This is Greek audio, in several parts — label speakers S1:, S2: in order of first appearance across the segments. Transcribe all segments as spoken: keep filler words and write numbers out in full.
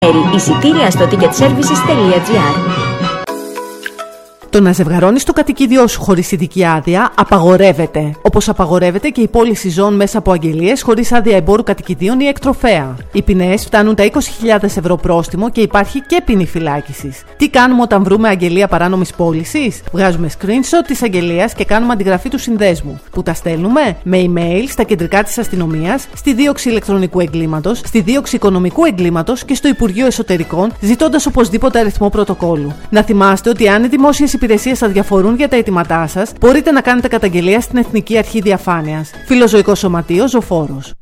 S1: καλοκαίρι. Εισιτήρια στο ticket services τελεία gr.
S2: Το να ζευγαρώνεις το κατοικίδιό σου χωρίς ειδική άδεια απαγορεύεται. Όπως απαγορεύεται και η πώληση ζώων μέσα από αγγελίες χωρίς άδεια εμπόρου κατοικιδίων ή εκτροφέα. Οι ποινές φτάνουν τα είκοσι χιλιάδες ευρώ πρόστιμο και υπάρχει και ποινή φυλάκισης. Τι κάνουμε όταν βρούμε αγγελία παράνομης πώλησης? Βγάζουμε screenshot της αγγελίας και κάνουμε αντιγραφή του συνδέσμου. Που τα στέλνουμε με email στα κεντρικά της αστυνομίας, στη δίωξη ηλεκτρονικού εγκλήματος, στη δίωξη οικονομικού εγκλήματος και στο Υπουργείο Εσωτερικών, ζητώντας οπωσδήποτε αριθμό πρωτοκόλλου. Να θυμάστε ότι αν οι δημόσιες υπηρεσίες σας διαφορούν για τα αιτήματά σας, μπορείτε να κάνετε καταγγελία στην Εθνική Αρχή Διαφάνειας. Φιλοζωικό Σωματείο Ζωφόρος.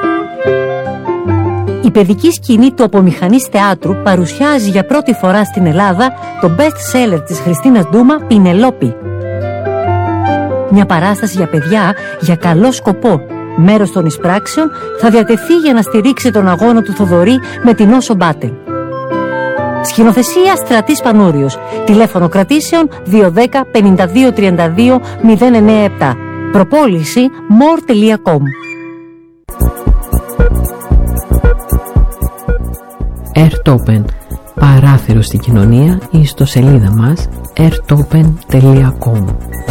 S3: Η παιδική σκηνή του Απομηχανής Θεάτρου παρουσιάζει για πρώτη φορά στην Ελλάδα το best seller της Χριστίνας Ντούμα, Πινελόπη. Μια παράσταση για παιδιά για καλό σκοπό. Μέρος των εισπράξεων θα διατεθεί για να στηρίξει τον αγώνα του Θοδωρή με την Όσο Μπάτελ. Σκηνοθεσία Στρατής Πανούριος. Τηλέφωνο κρατήσεων δύο ένα μηδέν πέντε δύο τρία δύο μηδέν εννιά επτά. Προπόληση more τελεία com.
S4: Airtopen. Παράθυρο στην κοινωνία ή στο σελίδα μας airtopen τελεία com.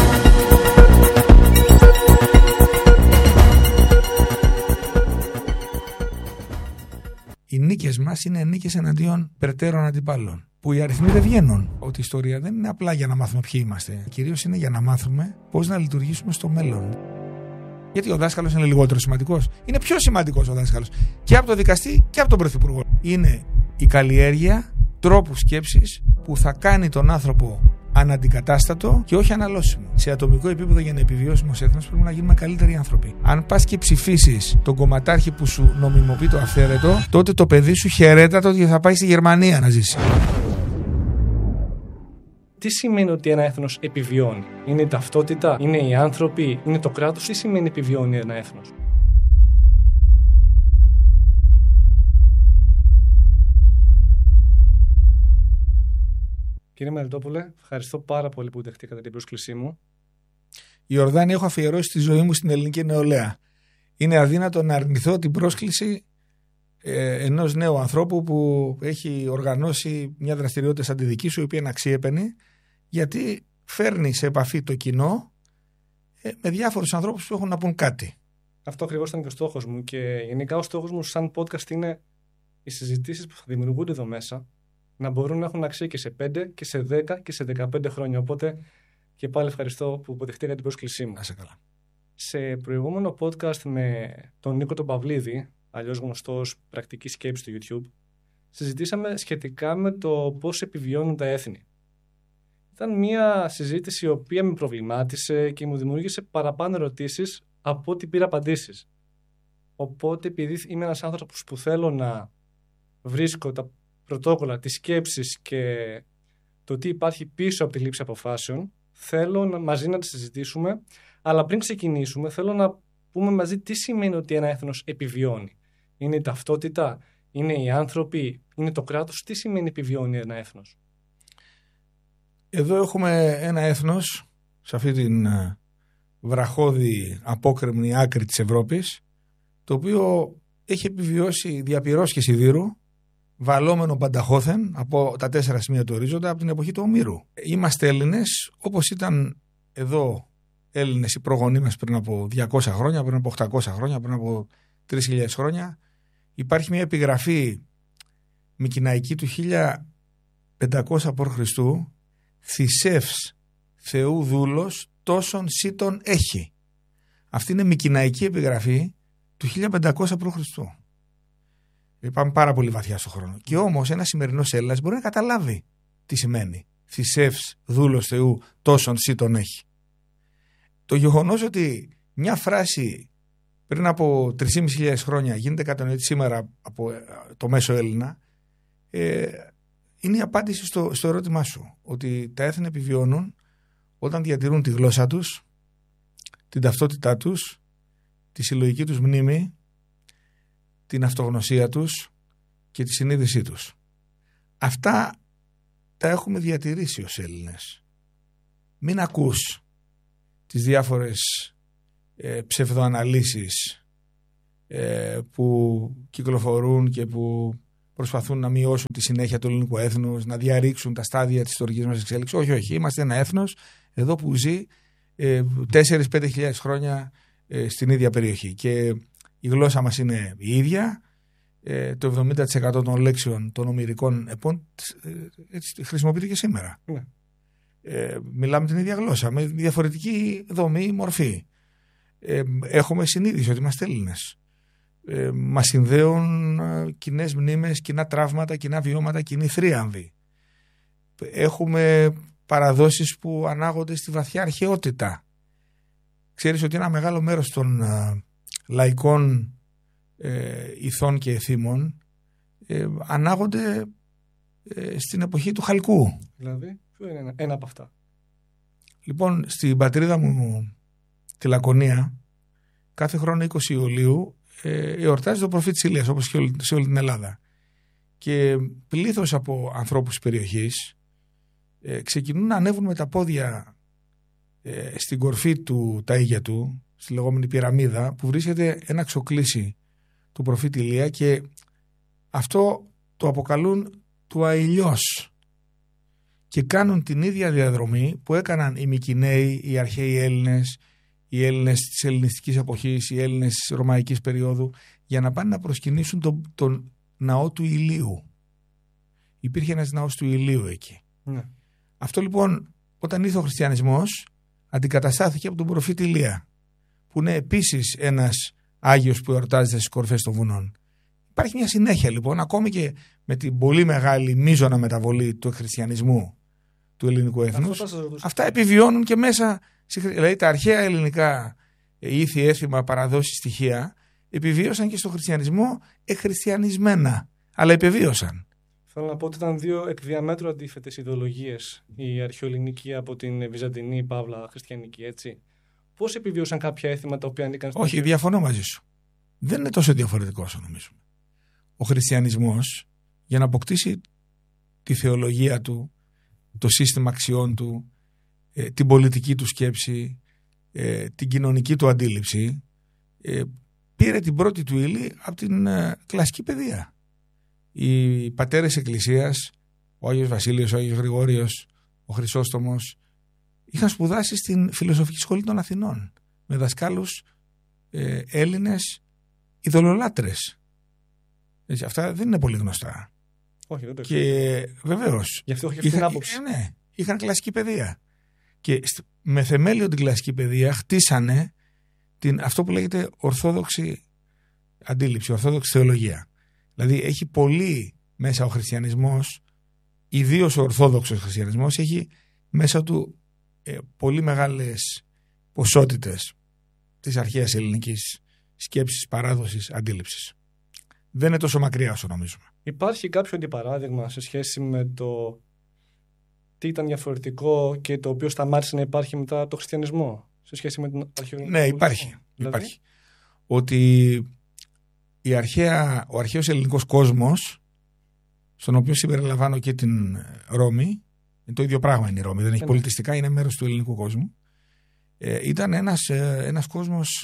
S5: Οι νίκες μας είναι νίκες εναντίον περαιτέρω αντιπάλων. Που οι αριθμοί δεν βγαίνουν. Ότι η ιστορία δεν είναι απλά για να μάθουμε ποιοι είμαστε. Κυρίως είναι για να μάθουμε πώς να λειτουργήσουμε στο μέλλον. Γιατί ο δάσκαλος είναι λιγότερο σημαντικός? Είναι πιο σημαντικός ο δάσκαλος. Και από τον δικαστή και από τον πρωθυπουργό. Είναι η καλλιέργεια τρόπου σκέψης που θα κάνει τον άνθρωπο αναντικατάστατο και όχι αναλώσιμο. Σε ατομικό επίπεδο, για να επιβιώσουμε ως έθνος, πρέπει να γίνουμε καλύτεροι άνθρωποι. Αν πας και ψηφίσεις τον κομματάρχη που σου νομιμοποιεί το αυθαίρετο, τότε το παιδί σου χαιρέτατο ότι θα πάει στη Γερμανία να ζήσει.
S6: Τι σημαίνει ότι ένα έθνος επιβιώνει? Είναι η ταυτότητα, είναι οι άνθρωποι, είναι το κράτος? Τι σημαίνει επιβιώνει ένα έθνος? Κύριε Μελιτόπουλε, ευχαριστώ πάρα πολύ που δεχτήκατε την πρόσκλησή μου.
S5: Η Ορδάνη, έχω αφιερώσει τη ζωή μου στην ελληνική νεολαία. Είναι αδύνατο να αρνηθώ την πρόσκληση ε, ενός νέου ανθρώπου που έχει οργανώσει μια δραστηριότητα σαν τη δική σου, η οποία είναι αξιέπαινη, γιατί φέρνει σε επαφή το κοινό ε, με διάφορους ανθρώπους που έχουν να πούν κάτι.
S6: Αυτό ακριβώς ήταν και ο στόχος μου, και γενικά ο στόχος μου σαν podcast είναι οι συζητήσεις που θα δημιουργούνται εδώ μέσα να μπορούν να έχουν αξία και σε πέντε και σε δέκα και σε δεκαπέντε χρόνια. Οπότε και πάλι ευχαριστώ που υποδεχτήκατε την πρόσκλησή μου.
S5: Να σε καλά.
S6: Σε προηγούμενο podcast με τον Νίκο τον Παυλίδη, αλλιώς γνωστό ως Πρακτική Σκέψη στο YouTube, συζητήσαμε σχετικά με το πώς επιβιώνουν τα έθνη. Ήταν μια συζήτηση η οποία με προβλημάτισε και μου δημιούργησε παραπάνω ερωτήσεις από ό,τι πήρα απαντήσεις. Οπότε, επειδή είμαι ένας άνθρωπος που θέλω να βρίσκω τα πρωτόκολλα, τις σκέψεις και το τι υπάρχει πίσω από τη λήψη αποφάσεων, θέλω να, μαζί να τις συζητήσουμε, αλλά πριν ξεκινήσουμε θέλω να πούμε μαζί τι σημαίνει ότι ένα έθνος επιβιώνει. Είναι η ταυτότητα, είναι οι άνθρωποι, είναι το κράτος? Τι σημαίνει επιβιώνει ένα έθνος?
S5: Εδώ έχουμε ένα έθνος, σε αυτή την βραχώδη απόκρημνη άκρη της Ευρώπης, το οποίο έχει επιβιώσει διαπυρός και σιδήρου, βαλόμενο πανταχώθεν από τα τέσσερα σημεία του ορίζοντα από την εποχή του Ομήρου. Είμαστε Έλληνες, όπως ήταν εδώ Έλληνες οι προγονείς μας πριν από διακόσια χρόνια, πριν από οκτακόσια χρόνια, πριν από τρεις χιλιάδες χρόνια. Υπάρχει μια επιγραφή μικηναϊκή του χίλια πεντακόσια π.Χ. «Θησεύς Θεού δούλος τόσον σύτον έχει». Αυτή είναι μικηναϊκή επιγραφή του χίλια πεντακόσια π.Χ. Πάμε πάρα πολύ βαθιά στον χρόνο. Και όμως ένας σημερινός Έλληνας μπορεί να καταλάβει τι σημαίνει «Θησεύς δούλος Θεού τόσον σύτον έχει». Το γεγονός ότι μια φράση πριν από τρεις χιλιάδες πεντακόσια χρόνια γίνεται κατανοητή σήμερα από το μέσο Έλληνα, ε, είναι η απάντηση στο, στο ερώτημά σου. Ότι τα έθνη επιβιώνουν όταν διατηρούν τη γλώσσα τους, την ταυτότητά τους, τη συλλογική τους μνήμη, την αυτογνωσία τους και τη συνείδησή τους. Αυτά τα έχουμε διατηρήσει ως Έλληνες. Μην ακούς τις διάφορες ε, ψευδοαναλύσεις ε, που κυκλοφορούν και που προσπαθούν να μειώσουν τη συνέχεια του ελληνικού έθνους, να διαρρήξουν τα στάδια της ιστορικής μας εξέλιξης. Όχι, όχι. Είμαστε ένα έθνος εδώ που ζει τέσσερις με πέντε χιλιάδες χρόνια ε, στην ίδια περιοχή. Και η γλώσσα μας είναι η ίδια. Ε, το εβδομήντα τοις εκατό των λέξεων των ομηρικών επών ε, χρησιμοποιείται και σήμερα. Ναι. Ε, μιλάμε την ίδια γλώσσα, με διαφορετική δομή, μορφή. Ε, έχουμε συνείδηση ότι είμαστε Έλληνες. Ε, μας συνδέουν ε, κοινές μνήμες, κοινά τραύματα, κοινά βιώματα, κοινή θρίαμβη. Έχουμε παραδόσεις που ανάγονται στη βαθιά αρχαιότητα. Ξέρεις ότι ένα μεγάλο μέρος των ε, λαϊκών ε, ηθών και εθήμων ε, ανάγονται ε, στην εποχή του Χαλκού.
S6: Δηλαδή, ποιο είναι ένα, ένα από αυτά?
S5: Λοιπόν, στην πατρίδα μου, τη Λακωνία, κάθε χρόνο είκοσι Ιουλίου ε, εορτάζει το προφήτη Ηλίας, όπως και σε όλη την Ελλάδα. Και πλήθος από ανθρώπους της περιοχής ε, ξεκινούν να ανέβουν με τα πόδια ε, στην κορφή του Ταΐγετου, στη λεγόμενη πυραμίδα, που βρίσκεται ένα ξοκλήσι του προφήτη Ηλία, και αυτό το αποκαλούν του αηλιός, και κάνουν την ίδια διαδρομή που έκαναν οι Μικηναίοι, οι αρχαίοι Έλληνες, οι Έλληνες της ελληνιστικής εποχής, οι Έλληνες της ρωμαϊκής περίοδου, για να πάνε να προσκυνήσουν τον, τον ναό του Ηλίου. Υπήρχε ένας ναός του Ηλίου εκεί. Ναι. Αυτό λοιπόν, όταν ήρθε ο χριστιανισμός, αντικαταστάθηκε από τον προφήτη Ηλία, που είναι επίσης ένας Άγιος που εορτάζεται στις κορφές των βουνών. Υπάρχει μια συνέχεια λοιπόν, ακόμη και με την πολύ μεγάλη μείζωνα μεταβολή του χριστιανισμού του ελληνικού έθνους. Αυτά επιβιώνουν και μέσα, δηλαδή τα αρχαία ελληνικά ήθη, έθιμα, παραδόσεις, στοιχεία επιβίωσαν και στο χριστιανισμό εκχριστιανισμένα, αλλά επιβίωσαν.
S6: Θέλω να πω ότι ήταν δύο εκ διαμέτρου αντίθετες ιδεολογίες, η αρχαιοελληνική από την βυζαντινή παύλα χριστιανική, έτσι. Πώς επιβίωσαν κάποια έθιμα τα οποία ανήκαν στο...
S5: Όχι, διαφωνώ μαζί σου. Δεν είναι τόσο διαφορετικό όσο νομίζουμε. Ο χριστιανισμός, για να αποκτήσει τη θεολογία του, το σύστημα αξιών του, ε, την πολιτική του σκέψη, ε, την κοινωνική του αντίληψη, ε, πήρε την πρώτη του ύλη από την ε, κλασική παιδεία. Οι πατέρες Εκκλησίας, ο Άγιος Βασίλειος, ο Άγιος Γρηγόριος, ο Χρυσόστομος, είχαν σπουδάσει στην Φιλοσοφική Σχολή των Αθηνών με δασκάλους ε, Έλληνες ειδωλολάτρες. Έτσι, αυτά δεν είναι πολύ γνωστά.
S6: Όχι, δεν το
S5: και βεβαίως
S6: γι' αυτό όχι αυτή την άποψη.
S5: Ε, ναι, είχαν κλασική παιδεία. Και με θεμέλιο την κλασική παιδεία χτίσανε την, αυτό που λέγεται ορθόδοξη αντίληψη, ορθόδοξη θεολογία. Δηλαδή έχει πολύ μέσα ο χριστιανισμός, ιδίως ο ορθόδοξος χριστιανισμός, έχει μέσα του ε, πολύ μεγάλες ποσότητες της αρχαίας ελληνικής σκέψης, παράδοσης, αντίληψης. Δεν είναι τόσο μακριά όσο νομίζουμε.
S6: Υπάρχει κάποιο αντιπαράδειγμα σε σχέση με το τι ήταν διαφορετικό και το οποίο σταμάτησε να υπάρχει μετά το χριστιανισμό, σε σχέση με τον αρχαίο?
S5: Ναι, υπάρχει. Δηλαδή? Υπάρχει. Ότι η αρχαία, ο αρχαίος ελληνικός κόσμος, στον οποίο συμπεριλαμβάνω και την Ρώμη, είναι το ίδιο πράγμα είναι η Ρώμη, δεν έχει πολιτιστικά, είναι μέρος του ελληνικού κόσμου, ε, ήταν ένας, ε, ένας κόσμος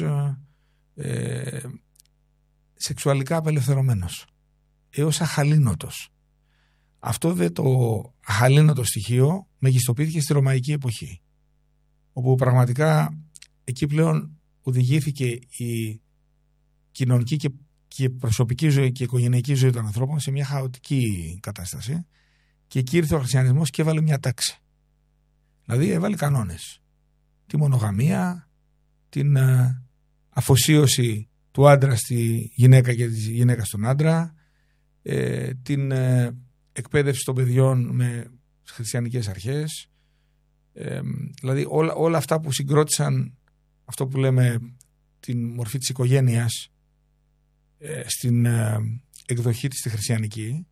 S5: ε, σεξουαλικά απελευθερωμένος, έως αχαλήνοτος. Αυτό δε το αχαλήνοτο στοιχείο μεγιστοποιήθηκε στη ρωμαϊκή εποχή, όπου πραγματικά εκεί πλέον οδηγήθηκε η κοινωνική και, και προσωπική ζωή και οικογενειακή ζωή των ανθρώπων σε μια χαοτική κατάσταση, και εκεί ήρθε ο χριστιανισμός και έβαλε μια τάξη. Δηλαδή έβαλε κανόνες. Τη μονογαμία, την uh, αφοσίωση του άντρα στη γυναίκα και της γυναίκας στον άντρα, ε, την ε, εκπαίδευση των παιδιών με χριστιανικές αρχές, ε, δηλαδή όλα, όλα αυτά που συγκρότησαν αυτό που λέμε την μορφή της οικογένειας ε, στην ε, εκδοχή της τη χριστιανική.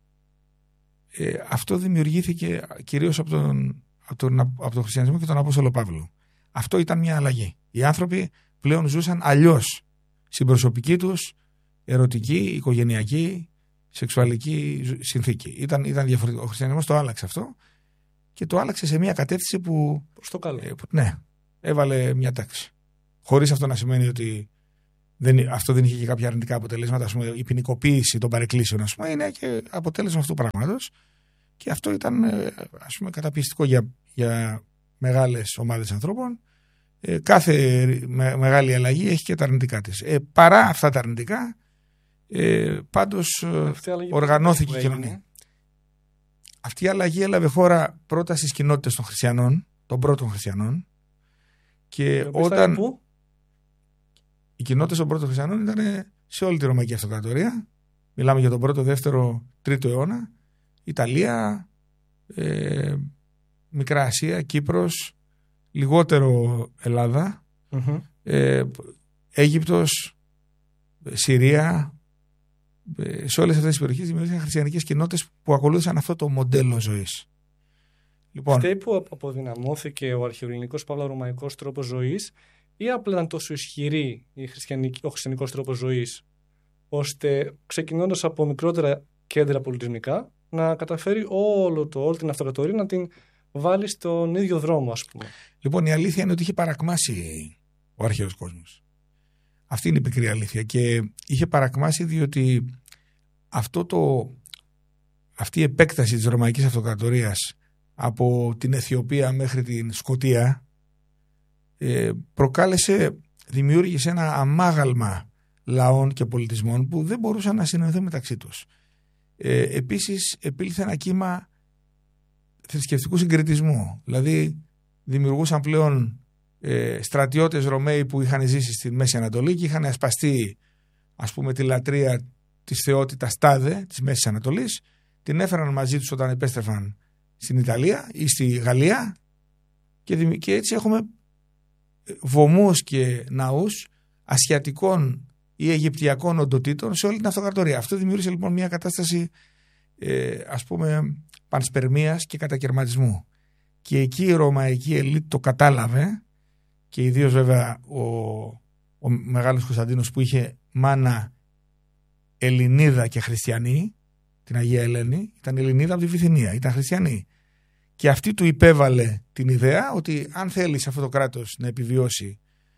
S5: Ε, αυτό δημιουργήθηκε κυρίως από τον, από, τον, από τον χριστιανισμό και τον Απόστολο Παύλο. Αυτό ήταν μια αλλαγή. Οι άνθρωποι πλέον ζούσαν αλλιώς στην προσωπική τους ερωτική, οικογενειακή, σεξουαλική συνθήκη. Ήταν, ήταν διαφορετικό. Ο χριστιανισμός το άλλαξε αυτό και το άλλαξε σε μια κατεύθυνση που,
S6: προς το καλό.
S5: Ε, που ναι, έβαλε μια τάξη. Χωρίς αυτό να σημαίνει ότι δεν, αυτό δεν είχε και κάποια αρνητικά αποτελέσματα. Ας πούμε, η ποινικοποίηση των παρεκκλήσεων, ας πούμε, είναι και αποτέλεσμα αυτού του πράγματος. Και αυτό ήταν, ας πούμε, καταπιεστικό για, για μεγάλες ομάδες ανθρώπων. Ε, κάθε με, μεγάλη αλλαγή έχει και τα αρνητικά της. Ε, παρά αυτά τα αρνητικά, ε, πάντως οργανώθηκε η κοινωνία. Αυτή η αλλαγή έλαβε χώρα πρώτα στις κοινότητες των χριστιανών, των πρώτων χριστιανών. Και όταν πού? Οι κοινότητες των πρώτων χριστιανών ήταν σε όλη τη Ρωμαϊκή Αυτοκρατορία. Μιλάμε για τον πρώτο, δεύτερο, τρίτο αιώνα. Ιταλία, ε, Μικρά Ασία, Κύπρος, λιγότερο Ελλάδα, mm-hmm. ε, Αίγυπτος, Συρία. Ε, σε όλες αυτές τις περιοχές δημιουργήθηκαν χριστιανικές κοινότητες που ακολούθησαν αυτό το μοντέλο ζωής.
S6: Λοιπόν, φταίει που αποδυναμώθηκε ο αρχαιοελληνικός παύλα ρωμαϊκός τρόπος ζωής, ή απλά ήταν τόσο ισχυρή η ο χριστιανικός τρόπος ζωής, ώστε ξεκινώντας από μικρότερα κέντρα πολιτισμικά να καταφέρει όλο το, όλη την αυτοκρατορία να την βάλει στον ίδιο δρόμο, ας πούμε.
S5: Λοιπόν, η αλήθεια είναι ότι είχε παρακμάσει ο αρχαίος κόσμος. Αυτή είναι η πικρή αλήθεια. Και είχε παρακμάσει διότι αυτό το, αυτή η επέκταση της Ρωμαϊκής Αυτοκρατορίας από την Αιθιοπία μέχρι την Σκωτία ε, προκάλεσε, δημιούργησε ένα αμάγαλμα λαών και πολιτισμών που δεν μπορούσαν να συνεννοηθούν μεταξύ τους. Ε, επίσης επήλθε ένα κύμα θρησκευτικού συγκριτισμού. Δηλαδή δημιουργούσαν πλέον ε, στρατιώτες Ρωμαίοι που είχαν ζήσει στη Μέση Ανατολή και είχαν ασπαστεί, ας πούμε, τη λατρεία της θεότητας Τάδε της Μέσης Ανατολής, την έφεραν μαζί τους όταν επέστρεφαν στην Ιταλία ή στη Γαλλία και, και έτσι έχουμε βωμούς και ναούς ασιατικών ή αιγυπτιακών οντοτήτων σε όλη την αυτοκρατορία. Αυτό δημιούργησε λοιπόν μια κατάσταση ε, ας πούμε πανσπερμίας και κατακαιρματισμού. Και εκεί η ρωμαϊκή ελίτ το κατάλαβε, και ιδίως βέβαια ο, ο Μεγάλος Κωνσταντίνος που είχε μάνα Ελληνίδα και χριστιανή, την Αγία Ελένη, ήταν Ελληνίδα από τη Βυθινία, ήταν χριστιανή. Και αυτή του υπέβαλε την ιδέα ότι αν θέλει αυτό το κράτος να επιβιώσει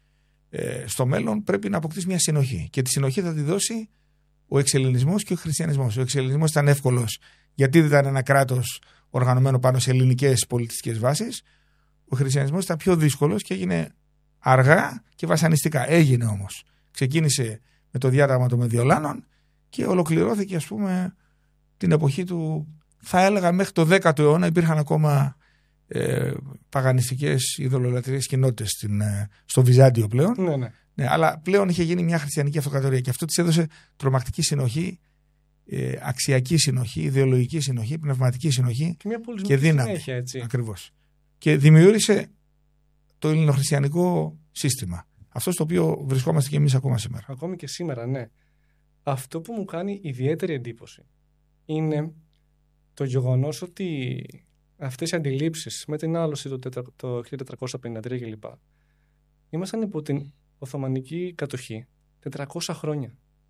S5: ε, στο μέλλον, πρέπει να αποκτήσει μια συνοχή. Και τη συνοχή θα τη δώσει ο εξελληνισμός και ο χριστιανισμός. Ο εξελληνισμός ήταν εύκολος γιατί δεν ήταν ένα κράτος οργανωμένο πάνω σε ελληνικές πολιτιστικές βάσεις. Ο χριστιανισμός ήταν πιο δύσκολος και έγινε αργά και βασανιστικά. Έγινε όμως. Ξεκίνησε με το διάταγμα των Μεδιολάνων και ολοκληρώθηκε, ας πούμε, την εποχή του, θα έλεγα μέχρι το δέκατο αιώνα υπήρχαν ακόμα ε, παγανιστικές ειδωλολατρικές κοινότητες στην, ε, στο Βυζάντιο πλέον.
S6: Ναι, ναι.
S5: Ναι, αλλά πλέον είχε γίνει μια χριστιανική αυτοκρατορία και αυτό της έδωσε τρομακτική συνοχή, ε, αξιακή συνοχή, ιδεολογική συνοχή, πνευματική συνοχή
S6: και, μια
S5: και δύναμη.
S6: Συνέχεια, έτσι.
S5: Ακριβώς. Και δημιούργησε το ελληνοχριστιανικό σύστημα. Αυτό στο οποίο βρισκόμαστε και εμείς ακόμα σήμερα.
S6: Ακόμη και σήμερα, ναι. Αυτό που μου κάνει ιδιαίτερη εντύπωση είναι το γεγονός ότι αυτές οι αντιλήψεις με την άλωση το, το χίλια τετρακόσια πενήντα τρία κλπ. Ήμασταν υπό την Οθωμανική κατοχή τετρακόσια χρόνια.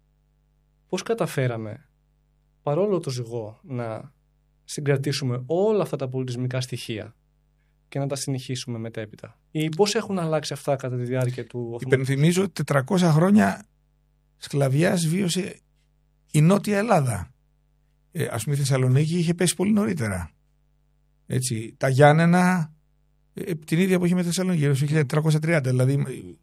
S6: Πώς καταφέραμε, παρόλο το ζυγό, να συγκρατήσουμε όλα αυτά τα πολιτισμικά στοιχεία και να τα συνεχίσουμε μετέπειτα? Ή πώς έχουν αλλάξει αυτά κατά τη διάρκεια του Οθωμανικού?
S5: Υπενθυμίζω ότι τετρακόσια χρόνια σκλαβιάς βίωσε η Νότια Ελλάδα. Ε, ας πούμε η Θεσσαλονίκη είχε πέσει πολύ νωρίτερα. Έτσι, τα Γιάννενα ε, την ίδια εποχή με τη Θεσσαλονίκη, το χίλια τετρακόσια τριάντα. Δηλαδή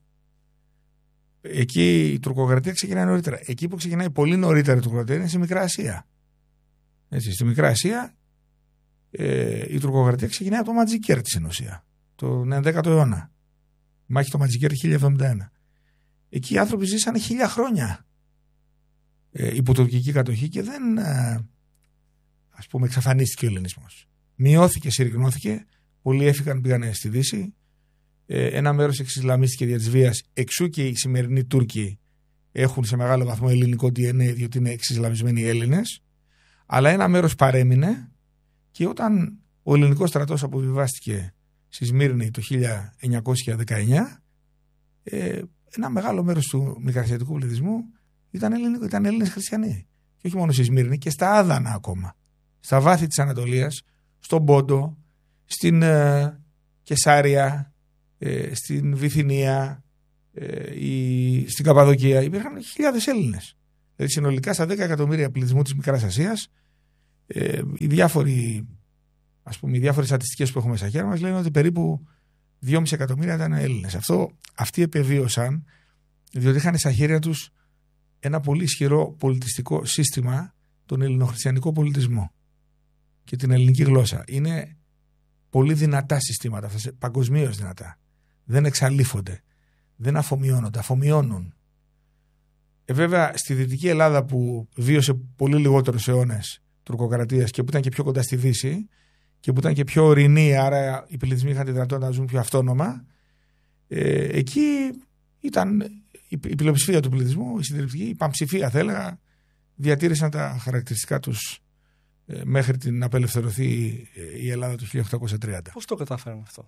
S5: εκεί η τουρκοκρατία ξεκινάει νωρίτερα. Εκεί που ξεκινάει πολύ νωρίτερα η τουρκοκρατία είναι στη Μικρά Ασία. Έτσι, στη Μικρά Ασία ε, η τουρκοκρατία ξεκινάει από το Ματζικέρ στην ουσία, τον ενδέκατο αιώνα. Η μάχη του Ματζικέρ χίλια εβδομήντα ένα. Εκεί οι άνθρωποι ζήσανε χίλια χρόνια ε, υπό τουρκική κατοχή και δεν ε, ας πούμε εξαφανίστηκε ο ελληνισμός. Μειώθηκε, συρριγνώθηκε, πολλοί έφυγαν, πήγανε στη Δύση. Ε, ένα μέρος εξισλαμίστηκε δια της βίας, εξού και οι σημερινοί Τούρκοι έχουν σε μεγάλο βαθμό ελληνικό ντι εν έι διότι είναι εξισλαμισμένοι Έλληνες, αλλά ένα μέρος παρέμεινε και όταν ο ελληνικός στρατός αποβιβάστηκε στη Σμύρνη το χίλια εννιακόσια δεκαεννιά, ε, ένα μεγάλο μέρος του μικρασιατικού πληθυσμού ήταν, ελληνικό, ήταν Έλληνες χριστιανοί. Και όχι μόνο στη Σμύρνη, και στα Άδανα ακόμα. Στα βάθη της Ανατολίας, στον Πόντο, στην ε, Κεσάρια, ε, στην Βυθινία, ε, η, στην Καπαδοκία υπήρχαν χιλιάδες Έλληνες. Δηλαδή συνολικά στα δέκα εκατομμύρια πληθυσμού της Μικράς Ασίας, ε, οι, διάφοροι, ας πούμε, οι διάφορες στατιστικές που έχουμε στα χέρια μας λένε ότι περίπου δυόμισι εκατομμύρια ήταν Έλληνες. Αυτό, αυτοί επεβίωσαν διότι είχαν στα χέρια τους ένα πολύ ισχυρό πολιτιστικό σύστημα, τον ελληνοχριστιανικό πολιτισμό και την ελληνική γλώσσα. Είναι πολύ δυνατά συστήματα, παγκοσμίως δυνατά. Δεν εξαλείφονται, δεν αφομοιώνονται, αφομοιώνουν. Ε, βέβαια, στη Δυτική Ελλάδα που βίωσε πολύ λιγότερους αιώνες τουρκοκρατίας και που ήταν και πιο κοντά στη Δύση και που ήταν και πιο ορεινή, άρα οι πληθυσμοί είχαν τη δυνατότητα να ζουν πιο αυτόνομα, ε, εκεί ήταν η, η πλειοψηφία του πληθυσμού, η συντριπτική, η πανψηφία θα έλεγα, διατήρησαν τα χαρακτηριστικά τους ε, μέχρι την απελευθερωθεί η Ελλάδα του χίλια οκτακόσια τριάντα.
S6: Πώς το κατάφεραν αυτό?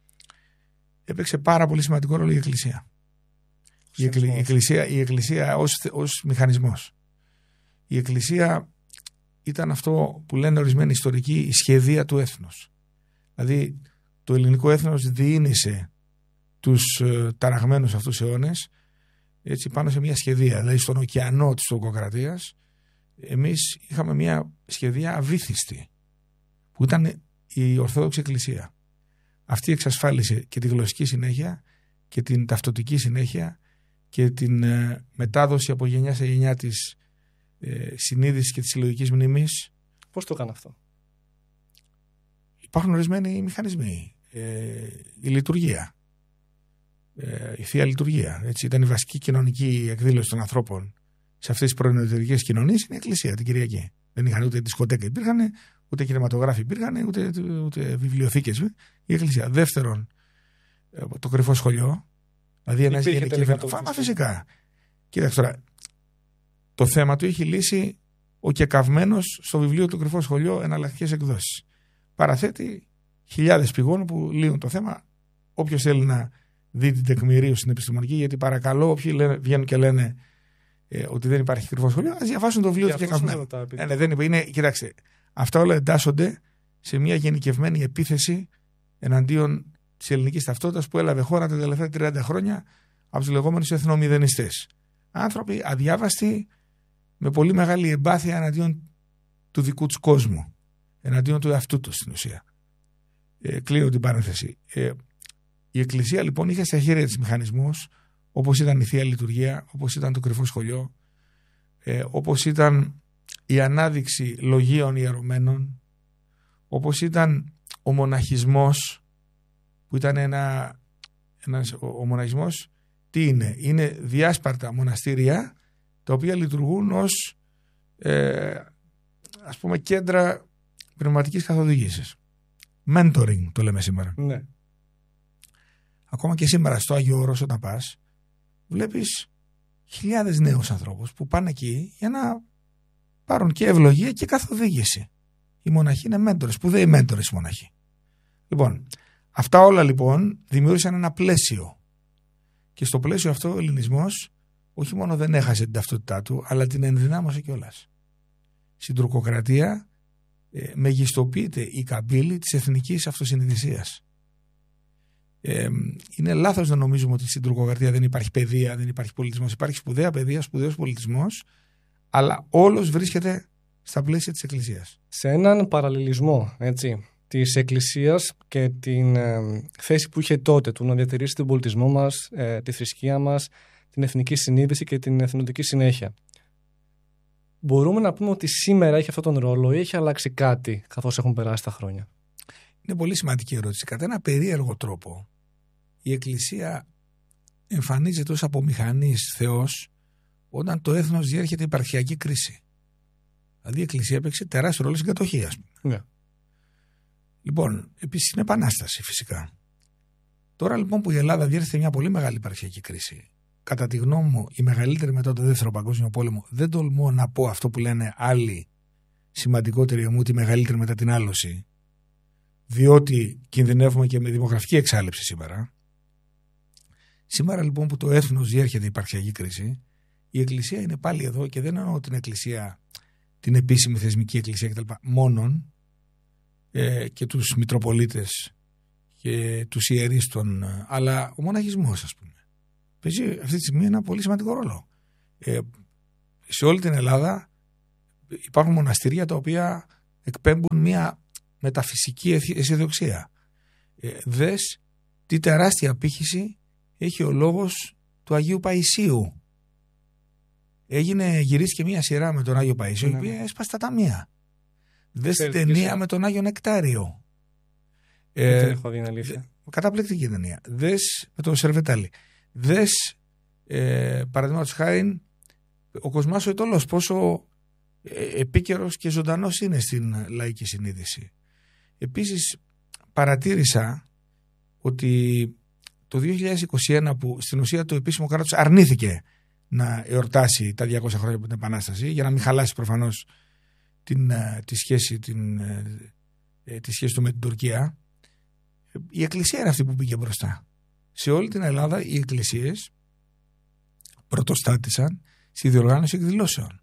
S5: Έπαιξε πάρα πολύ σημαντικό ρόλο η Εκκλησία. Η, εκκλη, η Εκκλησία, η εκκλησία ως, ως μηχανισμός. Η Εκκλησία ήταν αυτό που λένε ορισμένοι ιστορικοί η σχεδία του έθνους. Δηλαδή το ελληνικό έθνος διήνυσε τους ε, ταραγμένους αυτούς αιώνες έτσι, πάνω σε μια σχεδία. Δηλαδή στον ωκεανό της τουρκοκρατίας εμείς είχαμε μια σχεδία αβύθιστη που ήταν η Ορθόδοξη Εκκλησία. Αυτή εξασφάλισε και τη γλωσσική συνέχεια και την ταυτοτική συνέχεια και την ε, μετάδοση από γενιά σε γενιά της ε, συνείδησης και της συλλογικής μνήμης.
S6: Πώς το έκανε αυτό?
S5: Υπάρχουν ορισμένοι μηχανισμοί. Ε, η λειτουργία, ε, η Θεία Λειτουργία. Έτσι, ήταν η βασική κοινωνική εκδήλωση των ανθρώπων σε αυτές τις προενωτερικές κοινωνίες, είναι η Εκκλησία την Κυριακή. Δεν είχαν ούτε δισκοτέκα υπήρχαν, ούτε κινηματογράφοι υπήρχαν, ούτε, ούτε, ούτε βιβλιοθήκες. Η Εκκλησία. Δεύτερον, το κρυφό σχολείο. Δηλαδή ένα γενικευμένο. Φάμα φυσικά. Κοίταξε τώρα. Το θέμα του έχει λύσει ο Κεκαυμένος στο βιβλίο του Κρυφό Σχολείο, εναλλακτικές εκδόσεις. Παραθέτει χιλιάδες πηγών που λύουν το θέμα. Όποιος θέλει να δει την τεκμηρίωση στην επιστημονική, γιατί παρακαλώ, όποιοι λένε, βγαίνουν και λένε ε, ότι δεν υπάρχει κρυφό σχολείο, ας διαβάσουν το βιβλίο του Κεκαυμένου. Ε, ναι, δεν είναι, είναι, κοιτάξτε, αυτά όλα εντάσσονται σε μια γενικευμένη επίθεση εναντίον της ελληνικής ταυτότητας που έλαβε χώρα τα τελευταία τριάντα χρόνια από τους λεγόμενους εθνομηδενιστές. Άνθρωποι αδιάβαστοι με πολύ μεγάλη εμπάθεια εναντίον του δικού τους κόσμου, εναντίον του εαυτού του στην ουσία. Ε, κλείνω την παρένθεση. Ε, η Εκκλησία λοιπόν είχε στα χέρια της μηχανισμούς όπως ήταν η Θεία Λειτουργία, όπως ήταν το Κρυφό Σχολείο, ε, όπως ήταν η ανάδειξη λογίων ιερωμένων, όπως ήταν ο μοναχισμός, που ήταν ένα, ένας, ο, ο μοναχισμός τι είναι? Είναι διάσπαρτα μοναστήρια τα οποία λειτουργούν ως ε, ας πούμε κέντρα πνευματικής καθοδήγησης. Mentoring το λέμε σήμερα.
S6: Ναι.
S5: Ακόμα και σήμερα στο Άγιο Όρος όταν πας βλέπεις χιλιάδες νέους ανθρώπους που πάνε εκεί για να πάρουν και ευλογία και καθοδήγηση. Οι μοναχοί είναι μέντορες, σπουδαίοι μέντορες οι μοναχοί. Λοιπόν, αυτά όλα λοιπόν δημιούργησαν ένα πλαίσιο. Και στο πλαίσιο αυτό ο ελληνισμός όχι μόνο δεν έχασε την ταυτότητά του, αλλά την ενδυνάμωσε κιόλας. Στην τουρκοκρατία ε, μεγιστοποιείται η καμπύλη της εθνικής αυτοσυνειδησίας. Ε, είναι λάθος να νομίζουμε ότι στην τουρκοκρατία δεν υπάρχει παιδεία, δεν υπάρχει πολιτισμός. Υπάρχει σπουδαία παιδεία, σπουδαίος πολιτισμός, αλλά όλος βρίσκεται στα πλαίσια της Εκκλησίας.
S6: Σε έναν παραλληλισμό, έτσι, της Εκκλησίας και την ε, θέση που είχε τότε του να διατηρήσει τον πολιτισμό μας, ε, τη θρησκεία μας, την εθνική συνείδηση και την εθνοτική συνέχεια. Μπορούμε να πούμε ότι σήμερα έχει αυτόν τον ρόλο ή έχει αλλάξει κάτι καθώς έχουν περάσει τα χρόνια?
S5: Είναι πολύ σημαντική ερώτηση. Κατά ένα περίεργο τρόπο η Εκκλησία εμφανίζεται ως απομηχανής Θεός όταν το έθνος διέρχεται υπαρχιακή κρίση. Δηλαδή η Εκκλησία έπαιξε τεράστιο ρόλο στην κατοχή, ας πούμε.
S6: Ναι.
S5: Λοιπόν, επίσης είναι επανάσταση φυσικά. Τώρα λοιπόν που η Ελλάδα διέρχεται μια πολύ μεγάλη υπαρχιακή κρίση, κατά τη γνώμη μου η μεγαλύτερη μετά το δεύτερο παγκόσμιο πόλεμο, δεν τολμώ να πω αυτό που λένε άλλοι σημαντικότεροι μου, τη μεγαλύτερη μετά την άλωση, διότι κινδυνεύουμε και με δημογραφική εξάλληψη σήμερα. Σήμερα λοιπόν που το έθνος διέρχεται υπαρχιακή κρίση, η Εκκλησία είναι πάλι εδώ και δεν εννοώ την Εκκλησία, την επίσημη θεσμική Εκκλησία κτλ. Μόνον ε, και τους Μητροπολίτες και τους ιερείς των, αλλά ο μοναχισμός, ας πούμε, παίζει αυτή τη στιγμή ένα πολύ σημαντικό ρόλο. Ε, σε όλη την Ελλάδα υπάρχουν μοναστήρια τα οποία εκπέμπουν μια μεταφυσική αισιοδοξία. Ε, δες τι τεράστια απήχηση έχει ο λόγος του Αγίου Παϊσίου. Έγινε, γυρίστηκε μια σειρά με τον Άγιο Παϊσίο, η οποία έσπασε τα ταμεία. Δες την ταινία με τον Άγιο Νεκτάριο.
S6: Ε, δεν έχω δει, είναι αλήθεια.
S5: Καταπληκτική ταινία. Δες με τον Σερβετάλη. Δες, ε, παραδείγματος χάριν, ο Κοσμάς ο Ιτωλός πόσο ε, επίκαιρος και ζωντανός είναι στην λαϊκή συνείδηση. Επίσης παρατήρησα ότι το δύο χιλιάδες είκοσι ένα, που στην ουσία το επίσημο κράτος αρνήθηκε να εορτάσει τα διακόσια χρόνια από την Επανάσταση, για να μην χαλάσει προφανώς την, τη, σχέση, την, τη σχέση του με την Τουρκία, η Εκκλησία είναι αυτή που πήγε μπροστά. Σε όλη την Ελλάδα οι εκκλησίες πρωτοστάτησαν στη διοργάνωση εκδηλώσεων.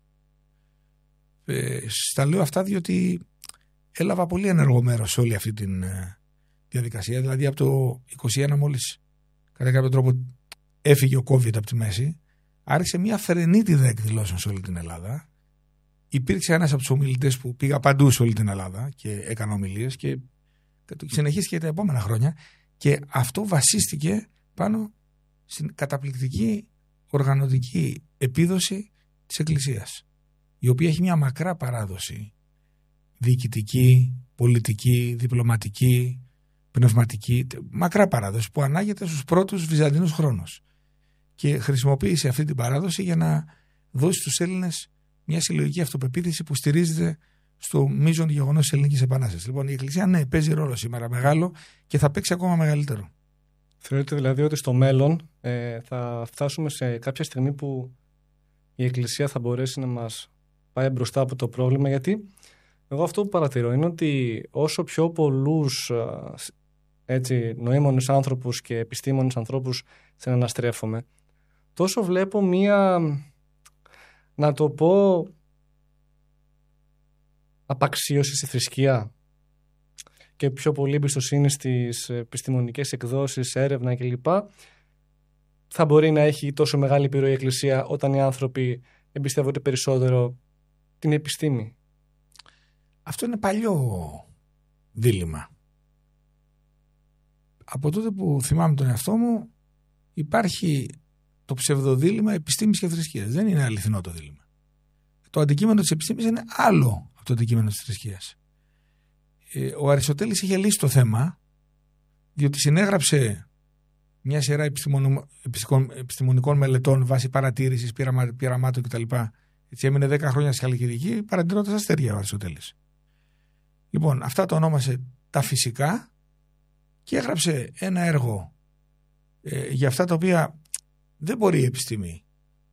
S5: Ε, στα λέω αυτά διότι έλαβα πολύ ενεργό μέρος σε όλη αυτή τη διαδικασία. Δηλαδή από το είκοσι ένα, μόλις κατά κάποιο τρόπο έφυγε ο COVID από τη μέση, άρχισε μια φρενίτιδα εκδηλώσεων σε όλη την Ελλάδα. Υπήρξε ένας από τους ομιλητές που πήγα παντού σε όλη την Ελλάδα και έκανα ομιλίες και συνεχίστηκε τα επόμενα χρόνια, και αυτό βασίστηκε πάνω στην καταπληκτική οργανωτική επίδοση της Εκκλησίας, η οποία έχει μια μακρά παράδοση διοικητική, πολιτική, διπλωματική, πνευματική, μακρά παράδοση που ανάγεται στους πρώτους βυζαντινούς χρόνους, και χρησιμοποίησε αυτή την παράδοση για να δώσει στους Έλληνες μια συλλογική αυτοπεποίθηση που στηρίζεται στο μείζον γεγονός της Ελληνικής Επανάστασης. Λοιπόν, η Εκκλησία, ναι, παίζει ρόλο σήμερα μεγάλο και θα παίξει ακόμα μεγαλύτερο.
S6: Θεωρείτε δηλαδή ότι στο μέλλον ε, θα φτάσουμε σε κάποια στιγμή που η Εκκλησία θα μπορέσει να μας πάει μπροστά από το πρόβλημα? Γιατί εγώ αυτό που παρατηρώ είναι ότι όσο πιο πολλούς έτσι, νοήμονες άνθρωπους και επιστήμονες ανθρώπους συναναστρέφομαι, τόσο βλέπω μία, να το πω, απαξίωση στη θρησκεία και πιο πολύ εμπιστοσύνη στις επιστημονικές εκδόσεις, έρευνα κλπ. Θα μπορεί να έχει τόσο μεγάλη επιρροή η Εκκλησία όταν οι άνθρωποι εμπιστεύονται περισσότερο την επιστήμη?
S5: Αυτό είναι παλιό δίλημμα. Από τότε που θυμάμαι τον εαυτό μου υπάρχει το ψευδοδίλημμα επιστήμης και θρησκείας. Δεν είναι αληθινό το δίλημμα. Το αντικείμενο της επιστήμης είναι άλλο από το αντικείμενο της θρησκείας. Ε, ο Αριστοτέλης είχε λύσει το θέμα, διότι συνέγραψε μια σειρά επιστημονικών, επιστημονικών μελετών βάσει παρατήρησης, πειραμα, πειραμάτων κτλ. Έτσι έμεινε δέκα χρόνια στη Χαλκιδική παρατηρώντας αστέρια ο Αριστοτέλης. Λοιπόν, αυτά το ονόμασε τα φυσικά και έγραψε ένα έργο ε, για αυτά τα οποία δεν μπορεί η επιστήμη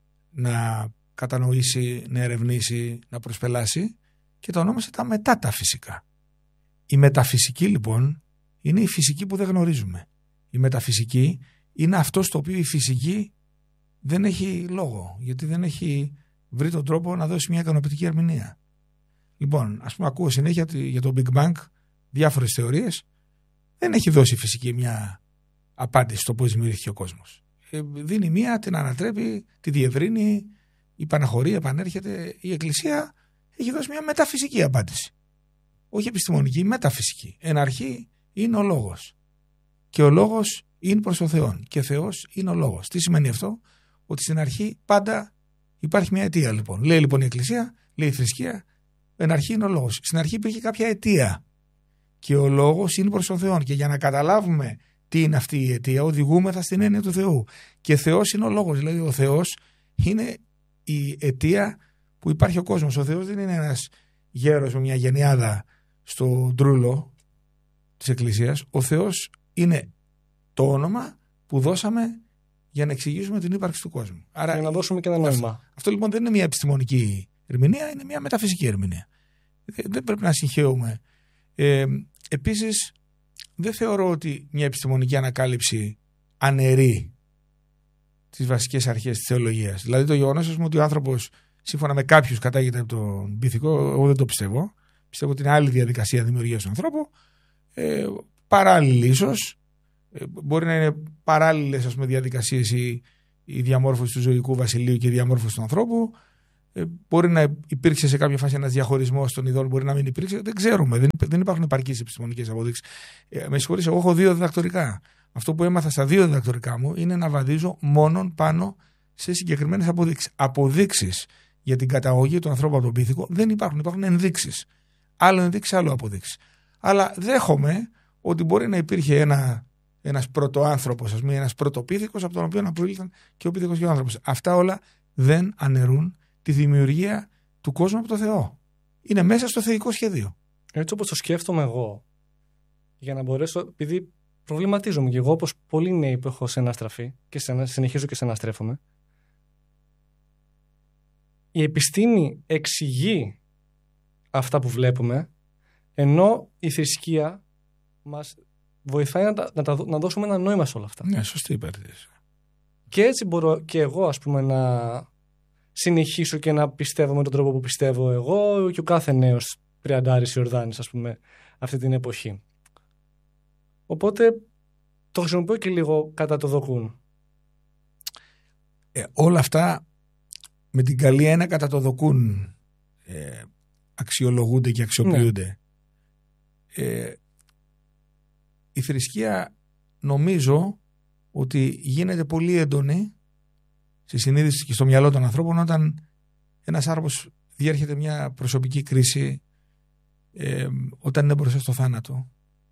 S5: να κατανοήσει, να ερευνήσει, να προσπελάσει, και το ονόμασε τα μετά τα φυσικά. Η μεταφυσική λοιπόν είναι η φυσική που δεν γνωρίζουμε. Η μεταφυσική είναι αυτό στο οποίο η φυσική δεν έχει λόγο, γιατί δεν έχει βρει τον τρόπο να δώσει μια ικανοποιητική ερμηνεία. Λοιπόν, ας πούμε, ακούω συνέχεια για το Big Bang διάφορες θεωρίες. Δεν έχει δώσει η φυσική μια απάντηση στο πώς δημιουργήθηκε ο κόσμος. Ε, δίνει μία, την ανατρέπει, τη διευρύνει, υπαναχωρεί, επανέρχεται. Η Εκκλησία έχει δώσει μια μεταφυσική απάντηση. Όχι επιστημονική, μεταφυσική. Εν αρχή είναι ο λόγος. Και ο λόγος είναι προς τον Θεό. Και Θεός είναι ο λόγος. Τι σημαίνει αυτό? Ότι στην αρχή πάντα υπάρχει μια αιτία λοιπόν. Λέει λοιπόν η Εκκλησία, λέει η θρησκεία, εν αρχή είναι ο λόγος. Στην αρχή υπήρχε κάποια αιτία. Και ο λόγος είναι προς τον Θεό. Και για να καταλάβουμε τι είναι αυτή η αιτία, οδηγούμεθα στην έννοια του Θεού. Και Θεός είναι ο λόγος. Δηλαδή ο Θεός είναι η αιτία που υπάρχει ο κόσμος. Ο Θεός δεν είναι ένας γέρος με μια γενιάδα στο ντρούλο της Εκκλησίας. Ο Θεός είναι το όνομα που δώσαμε για να εξηγήσουμε την ύπαρξη του κόσμου. Άρα,
S6: για να δώσουμε και ένα νόημα.
S5: Αυτό, αυτό λοιπόν δεν είναι μια επιστημονική ερμηνεία, είναι μια μεταφυσική ερμηνεία. Δεν πρέπει να συγχαίουμε. Ε, επίσης, δεν θεωρώ ότι μια επιστημονική ανακάλυψη αναιρεί τις βασικές αρχές της θεολογίας. Δηλαδή το γεγονός ότι ο άνθρωπος σύμφωνα με κάποιους κατάγεται από τον πυθικό, εγώ δεν το πιστεύω. Πιστεύω ότι είναι άλλη διαδικασία δημιουργίας του ανθρώπου. Ε, παράλληλη ίσως. Ε, μπορεί να είναι παράλληλες ας πούμε, διαδικασίες η, η διαμόρφωση του ζωικού βασιλείου και η διαμόρφωση του ανθρώπου. Ε, μπορεί να υπήρξε σε κάποια φάση ένας διαχωρισμός των ειδών, μπορεί να μην υπήρξε. Δεν ξέρουμε. Δεν, δεν υπάρχουν επαρκείς επιστημονικές αποδείξεις. Ε, με συγχωρείς, εγώ έχω δύο διδακτορικά. Αυτό που έμαθα στα δύο διδακτορικά μου είναι να βαδίζω μόνον πάνω σε συγκεκριμένες αποδείξεις. Αποδείξεις για την καταγωγή του ανθρώπου από τον πίθηκο δεν υπάρχουν. Υπάρχουν ενδείξεις. Άλλο ενδείξεις, άλλο αποδείξεις. Αλλά δέχομαι ότι μπορεί να υπήρχε ένα, ένας πρωτοάνθρωπος, ας πούμε, ένας πρωτοπίθηκος από τον οποίο να προήλθαν και ο πίθηκος και ο άνθρωπος. Αυτά όλα δεν αναιρούν τη δημιουργία του κόσμου από το Θεό. Είναι μέσα στο θεϊκό σχέδιο.
S6: Έτσι όπως το σκέφτομαι εγώ, για να μπορέσω, επειδή προβληματίζομαι και εγώ όπως πολλοί νέοι που έχω συναστραφεί και συνεχίζω και συναστρέφομαι, η επιστήμη εξηγεί αυτά που βλέπουμε, ενώ η θρησκεία μας βοηθάει να, τα, να, τα, να δώσουμε ένα νόημα σε όλα αυτά.
S5: Ναι, σωστή η παρατήρηση.
S6: Και έτσι μπορώ και εγώ, ας πούμε, να συνεχίσω και να πιστεύω με τον τρόπο που πιστεύω εγώ και ο κάθε νέος τριαντάρης Ιορδάνης, ας πούμε, αυτή την εποχή. Οπότε το χρησιμοποιώ και λίγο κατά το δοκούν.
S5: Ε, όλα αυτά με την καλή έννοια κατά το δοκούν ε, αξιολογούνται και αξιοποιούνται. Ναι. Ε, η θρησκεία νομίζω ότι γίνεται πολύ έντονη στη συνείδηση και στο μυαλό των ανθρώπων όταν ένας άνθρωπος διέρχεται μια προσωπική κρίση, ε, όταν είναι μπροστά στο θάνατο.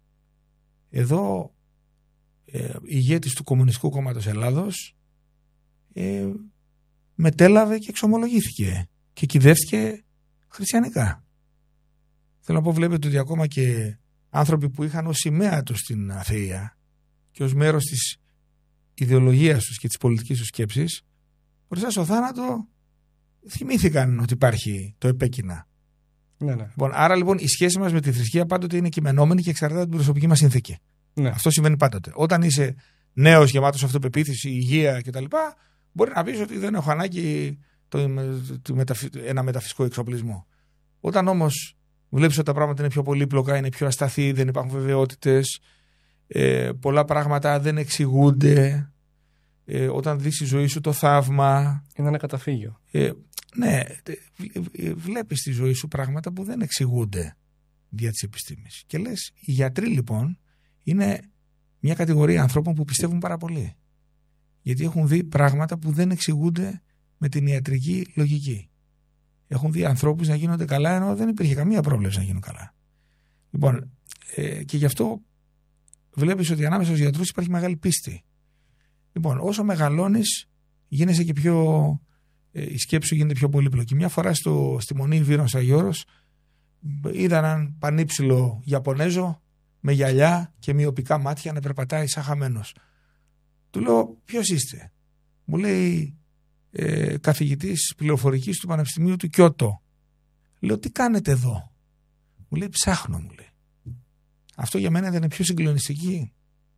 S5: Εδώ ε, ηγέτης του Κομμουνιστικού Κόμματος Ελλάδος ε, μετέλαβε και εξομολογήθηκε και κυδεύτηκε χριστιανικά. Θέλω να πω, βλέπετε ότι ακόμα και άνθρωποι που είχαν ως σημαία τους την αθεία και ως μέρος της ιδεολογίας τους και της πολιτικής τους σκέψης, μπροστά στο θάνατο θυμήθηκαν ότι υπάρχει το επέκεινα.
S6: Ναι, ναι.
S5: Λοιπόν, άρα λοιπόν η σχέση μας με τη θρησκεία πάντοτε είναι κειμενόμενη και εξαρτάται από την προσωπική μας συνθήκη.
S6: Ναι.
S5: Αυτό συμβαίνει πάντοτε. Όταν είσαι νέος, γεμάτος αυτοπεποίθηση, υγεία κτλ., μπορεί να πεις ότι δεν έχω ανάγκη το, το, το, ένα μεταφυσικό εξοπλισμό. Όταν όμως βλέπεις ότι τα πράγματα είναι πιο πολύπλοκα, είναι πιο ασταθή, δεν υπάρχουν βεβαιότητες, ε, πολλά πράγματα δεν εξηγούνται, ε, όταν δεις η ζωή σου το θαύμα.
S6: Είναι ένα καταφύγιο.
S5: Ε, ναι, βλέπεις στη ζωή σου πράγματα που δεν εξηγούνται δια της επιστήμης. Και λες, οι γιατροί λοιπόν είναι μια κατηγορία ανθρώπων που πιστεύουν πάρα πολύ. Γιατί έχουν δει πράγματα που δεν εξηγούνται με την ιατρική λογική. Έχουν δει ανθρώπους να γίνονται καλά ενώ δεν υπήρχε καμία πρόβλεψη να γίνουν καλά. Λοιπόν, ε, και γι' αυτό βλέπεις ότι ανάμεσα στους γιατρούς υπάρχει μεγάλη πίστη. Λοιπόν, όσο μεγαλώνεις γίνεσαι και πιο... Ε, η σκέψη σου γίνεται πιο πολύπλοκη. Μια φορά στο, στη Μονή Βύρος Αγιώρος είδα έναν πανύψηλο Ιαπωνέζο με γυαλιά και μυοπικά μάτια να περπατάει σαν χαμένος. Του λέω, ποιος είστε? Μου λέει, ε, καθηγητής πληροφορικής του Πανεπιστημίου του Κιώτο. Λέω, τι κάνετε εδώ? Μου λέει, ψάχνω, μου λέει. Αυτό για μένα δεν είναι πιο συγκλονιστική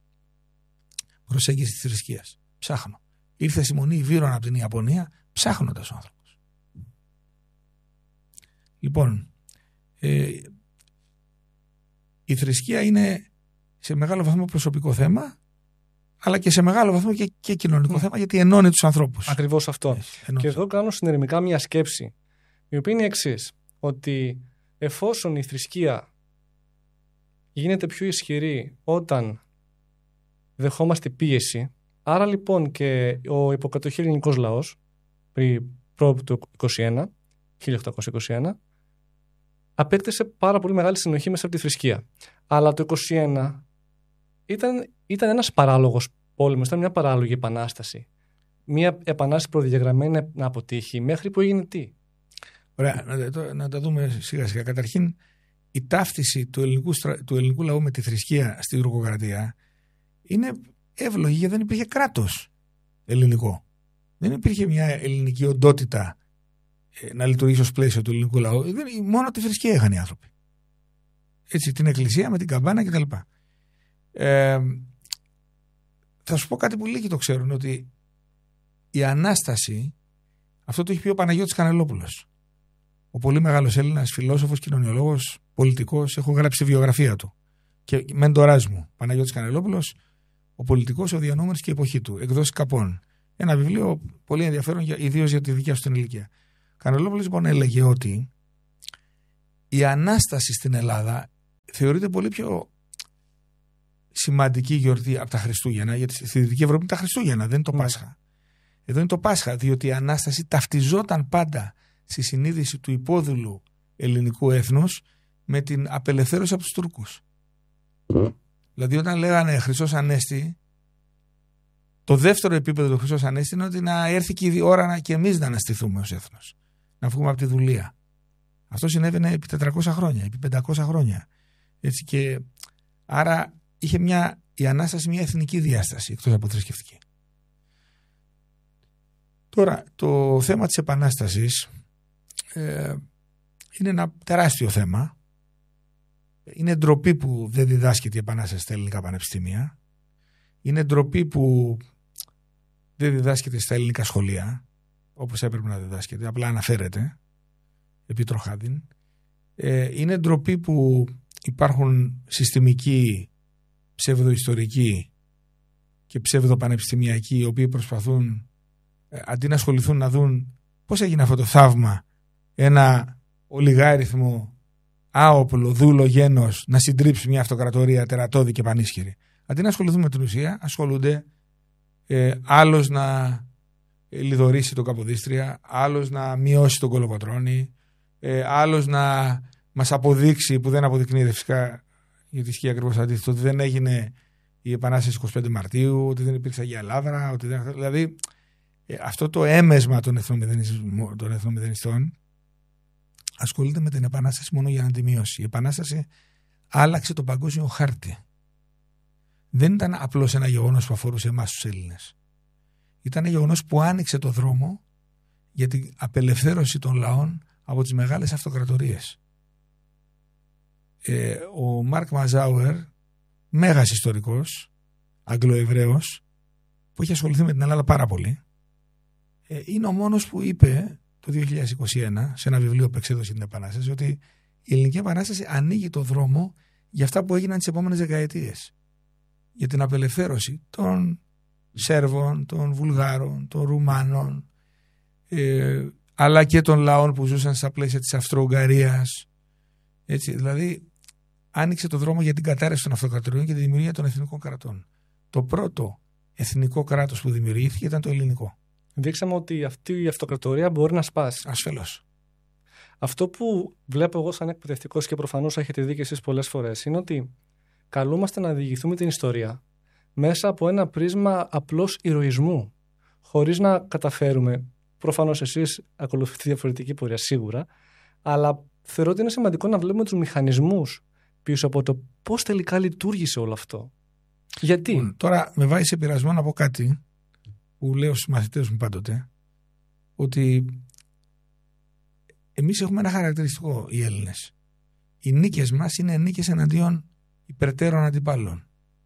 S5: προσέγγιση της θρησκείας. Ψάχνω. Ήρθε στη Μονή Βύρων από την Ιαπωνία ψάχνοντας ο άνθρωπος. Λοιπόν, ε, η θρησκεία είναι σε μεγάλο βαθμό προσωπικό θέμα, αλλά και σε μεγάλο βαθμό και, και κοινωνικό mm. θέμα, γιατί ενώνει τους ανθρώπους.
S6: Ακριβώς αυτό. Ε, και εδώ κάνω συνειρμικά μια σκέψη, η οποία είναι η εξής, ότι εφόσον η θρησκεία γίνεται πιο ισχυρή όταν δεχόμαστε πίεση, άρα λοιπόν και ο υποκατοχή ελληνικός λαός, πριν προ το είκοσι ένα, χίλια οκτακόσια είκοσι ένα, απέκτησε πάρα πολύ μεγάλη συνοχή μέσα από τη θρησκεία. Αλλά το είκοσι ένα ήταν, ήταν ένας παράλογος πόλεμος, ήταν μια παράλογη επανάσταση. Μια επανάσταση προδιαγραμμένη να αποτύχει, μέχρι που έγινε τι?
S5: Ωραία, να, το, να τα δούμε σιγά σιγά. Καταρχήν, η ταύτιση του ελληνικού, του ελληνικού λαού με τη θρησκεία στην Τουρκοκρατία είναι εύλογη, γιατί δεν υπήρχε κράτος ελληνικό. Δεν υπήρχε μια ελληνική οντότητα ε, να λειτουργήσει ως πλαίσιο του ελληνικού λαού. Δεν, μόνο τη θρησκεία είχαν οι άνθρωποι. Έτσι, την εκκλησία με την καμπάνα κτλ. Ε, θα σου πω κάτι που λίγοι το ξέρουν, ότι η Ανάσταση, αυτό το έχει πει ο Παναγιώτης Κανελόπουλος. Ο πολύ μεγάλος Έλληνας φιλόσοφος, κοινωνιολόγος, πολιτικός, έχω γράψει τη βιογραφία του. Και μεντοράς μου, Παναγιώτης Κανελόπουλος, ο πολιτικός, ο διανόμενος και η εποχή του. Εκδόσεις Καπών. Ένα βιβλίο πολύ ενδιαφέρον, ιδίως για τη δικιά σου την ηλικία. Κανελόπουλος λοιπόν έλεγε ότι η Ανάσταση στην Ελλάδα θεωρείται πολύ πιο σημαντική γιορτή από τα Χριστούγεννα, γιατί στη Δυτική Ευρώπη είναι τα Χριστούγεννα, δεν είναι το Πάσχα. Εδώ είναι το Πάσχα, διότι η Ανάσταση ταυτιζόταν πάντα στη συνείδηση του υπόδουλου ελληνικού έθνους με την απελευθέρωση από τους Τούρκους. Mm. Δηλαδή όταν λέγανε Χριστός Ανέστη, το δεύτερο επίπεδο του Χριστός Ανέστη είναι ότι να έρθει και η ώρα να, και εμείς να αναστηθούμε ως έθνος, να βγούμε από τη δουλεία. Αυτό συνέβαινε επί τετρακόσια χρόνια, επί πεντακόσια χρόνια. Έτσι, και άρα είχε μια, η Ανάσταση μια εθνική διάσταση εκτός από θρησκευτική. Τώρα το θέμα της Επανάστασης ε, είναι ένα τεράστιο θέμα. Είναι ντροπή που δεν διδάσκεται η Επανάσταση στα ελληνικά πανεπιστήμια. Είναι ντροπή που δεν διδάσκεται στα ελληνικά σχολεία όπως έπρεπε να διδάσκεται, απλά αναφέρεται επί τροχάδιν. Ε, είναι ντροπή που υπάρχουν συστημικοί, ψευδοϊστορικοί και ψευδοπανεπιστημιακοί οι οποίοι προσπαθούν ε, αντί να ασχοληθούν να δουν πώς έγινε αυτό το θαύμα, ένα ολιγάριθμο άοπλο δούλο γένος να συντρίψει μια αυτοκρατορία τερατώδη και πανίσχυρη. Αντί να ασχοληθούν με την ουσία, ασχολούνται ε, άλλος να λιδωρήσει τον Καποδίστρια, άλλος να μειώσει τον Κολοκοτρώνη, ε, άλλος να μας αποδείξει, που δεν αποδεικνύεται φυσικά γιατί ισχύει ακριβώς αντίθετο, ότι δεν έγινε η Επανάσταση εικοστή πέμπτη Μαρτίου, ότι δεν υπήρξε Αγία Λαύρα, ότι δεν... δηλαδή ε, αυτό το έμεσμα των εθνομηδενιστών ασχολείται με την Επανάσταση μόνο για να τη μειώσει. Η Επανάσταση άλλαξε τον παγκόσμιο χάρτη. Δεν ήταν απλώς ένα γεγονός που αφορούσε εμάς τους Έλληνες. Ήταν ένα γεγονός που άνοιξε το δρόμο για την απελευθέρωση των λαών από τις μεγάλες αυτοκρατορίες. Ε, ο Μάρκ Μαζάουερ, μέγας ιστορικός, Αγγλοεβραίος, που έχει ασχοληθεί με την Ελλάδα πάρα πολύ, ε, είναι ο μόνος που είπε το δύο χιλιάδες είκοσι ένα σε ένα βιβλίο που εξέδωσε την Επανάσταση ότι η Ελληνική Επανάσταση ανοίγει το δρόμο για αυτά που έγιναν τις επόμενες δεκαετίες. Για την απελευθέρωση των Σέρβων, των Βουλγάρων, των Ρουμάνων, ε, αλλά και των λαών που ζούσαν στα πλαίσια της Αυστρο-Ουγγαρίας. Έτσι, δηλαδή άνοιξε το δρόμο για την κατάρρευση των αυτοκρατοριών και τη δημιουργία των εθνικών κρατών. Το πρώτο εθνικό κράτος που δημιουργήθηκε ήταν το ελληνικό.
S6: Δείξαμε ότι αυτή η αυτοκρατορία μπορεί να σπάσει.
S5: Ασφαλώς.
S6: Αυτό που βλέπω εγώ σαν εκπαιδευτικός και προφανώς έχετε δει και εσείς πολλές φορές είναι ότι καλούμαστε να διηγηθούμε την ιστορία μέσα από ένα πρίσμα απλώς ηρωισμού, χωρίς να καταφέρουμε. Προφανώς εσείς ακολουθείτε διαφορετική πορεία σίγουρα, αλλά θεωρώ ότι είναι σημαντικό να βλέπουμε τους μηχανισμούς πίσω από το πώς τελικά λειτουργήσε όλο αυτό. Γιατί?
S5: Τώρα με βάζει σε πειρασμό να πω κάτι που λέω στους μαθητές μου πάντοτε, ότι εμείς έχουμε ένα χαρακτηριστικό οι Έλληνες. Οι νίκες μας είναι νίκες εναντίον υπερτέρων αντιπάλων.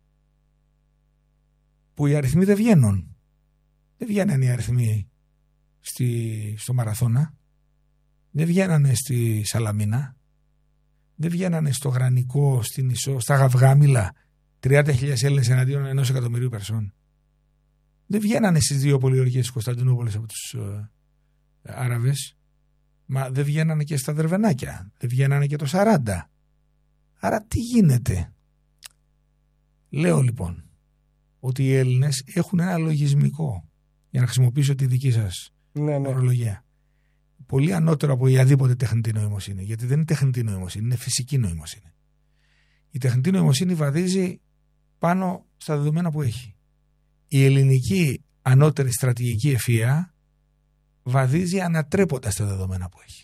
S5: Που οι αριθμοί δεν βγαίνουν. Δεν βγαίνουν οι αριθμοί στη, στο Μαραθώνα. Δεν βγαίνανε στη Σαλαμίνα. Δεν βγαίνανε στο Γρανικό, στην Ισό, στα Γαυγάμιλα τριάντα χιλιάδες Έλληνες εναντίον ενός εκατομμυρίου περσών. Δεν βγαίνανε στις δύο πολιορκίες της Κωνσταντινούπολης από τους ε, Άραβες. Μα δεν βγαίνανε και στα Δερβενάκια. Δεν βγαίνανε και το σαράντα. Άρα τι γίνεται? Λέω λοιπόν ότι οι Έλληνες έχουν ένα λογισμικό, για να χρησιμοποιήσω τη δική σας
S6: ναι, ναι.
S5: ορολογία, πολύ ανώτερο από οποιαδήποτε τεχνητή νοημοσύνη. Γιατί δεν είναι τεχνητή νοημοσύνη, είναι φυσική νοημοσύνη. Η τεχνητή νοημοσύνη βαδίζει πάνω στα δεδομένα που έχει. Η ελληνική ανώτερη στρατηγική ευφυΐα βαδίζει ανατρέποντας τα δεδομένα που έχει.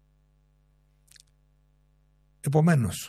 S5: Επομένως,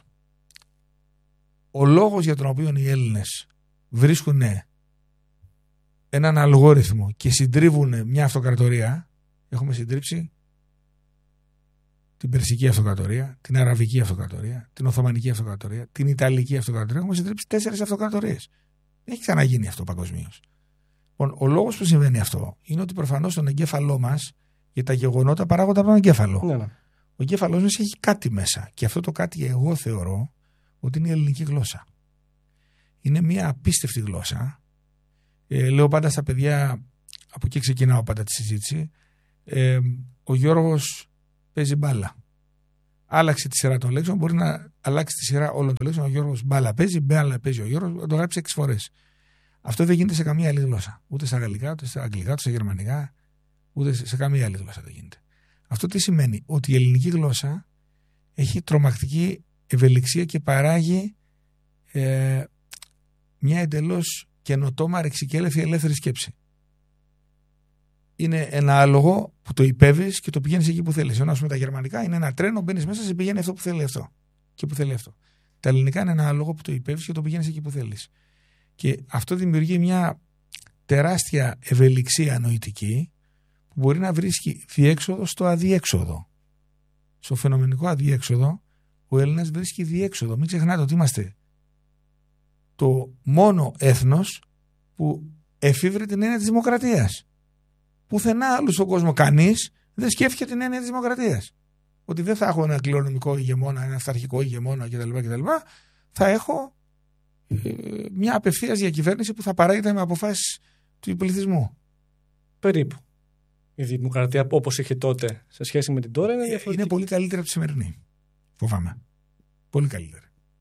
S5: ο λόγος για τον οποίο οι Έλληνες βρίσκουν έναν αλγόριθμο και συντρίβουν μια αυτοκρατορία, έχουμε συντρίψει την Περσική Αυτοκρατορία, την Αραβική Αυτοκρατορία, την Οθωμανική Αυτοκρατορία, την Ιταλική Αυτοκρατορία, έχουμε συντρίψει τέσσερις αυτοκρατορίες. Δεν έχει ξαναγίνει αυτό παγκοσμίως. Λοιπόν, ο λόγος που συμβαίνει αυτό είναι ότι προφανώς στον εγκέφαλό μας για τα γεγονότα παράγονται από τον εγκέφαλο.
S6: Ναι, ναι.
S5: Ο εγκέφαλός μας έχει κάτι μέσα και αυτό το κάτι εγώ θεωρώ ότι είναι η ελληνική γλώσσα. Είναι μια απίστευτη γλώσσα. Ε, λέω πάντα στα παιδιά, από εκεί ξεκινάω πάντα τη συζήτηση, ε, ο Γιώργος παίζει μπάλα. Άλλαξε τη σειρά των λέξεων, μπορεί να αλλάξει τη σειρά όλων των λέξεων. Ο Γιώργος μπάλα παίζει, μπάλα παίζει ο Γιώργος, το γράψει έξι φορές. Αυτό δεν γίνεται σε καμία άλλη γλώσσα. Ούτε στα γαλλικά, ούτε στα αγγλικά, ούτε στα γερμανικά, ούτε σε καμία άλλη γλώσσα δεν γίνεται. Αυτό τι σημαίνει? Ότι η ελληνική γλώσσα έχει τρομακτική ευελιξία και παράγει ε, μια εντελώς καινοτόμα, ρεξικέλευθη, ελεύθερη σκέψη. Είναι ένα άλογο που το υπέβεις και το πηγαίνεις εκεί που θέλεις. Ενώ με τα γερμανικά είναι ένα τρένο, μπαίνεις μέσα, σε πηγαίνει αυτό που θέλει αυτό. Και που θέλει αυτό. Τα ελληνικά είναι ένα άλογο που το υπέβεις και το πηγαίνεις εκεί που θέλεις. Και αυτό δημιουργεί μια τεράστια ευελιξία νοητική που μπορεί να βρίσκει διέξοδο στο αδιέξοδο. Στο φαινομενικό αδιέξοδο, ο Έλληνας βρίσκει διέξοδο. Μην ξεχνάτε ότι είμαστε το μόνο έθνος που εφήβρε την έννοια της δημοκρατίας. Πουθενά άλλου στον κόσμο κανείς δεν σκέφτηκε την έννοια της δημοκρατίας. Ότι δεν θα έχω ένα κληρονομικό ηγεμόνα, ένα αυταρχικό ηγεμόνα κτλ. κτλ. Θα έχω ε, μια απευθείας διακυβέρνηση που θα παράγεται με αποφάσεις του πληθυσμού.
S6: Περίπου. Η δημοκρατία όπως είχε τότε σε σχέση με την τώρα είναι διαφορετική.
S5: Είναι πολύ καλύτερη από τη σημερινή. Φοβάμαι. Πολύ καλύτερη.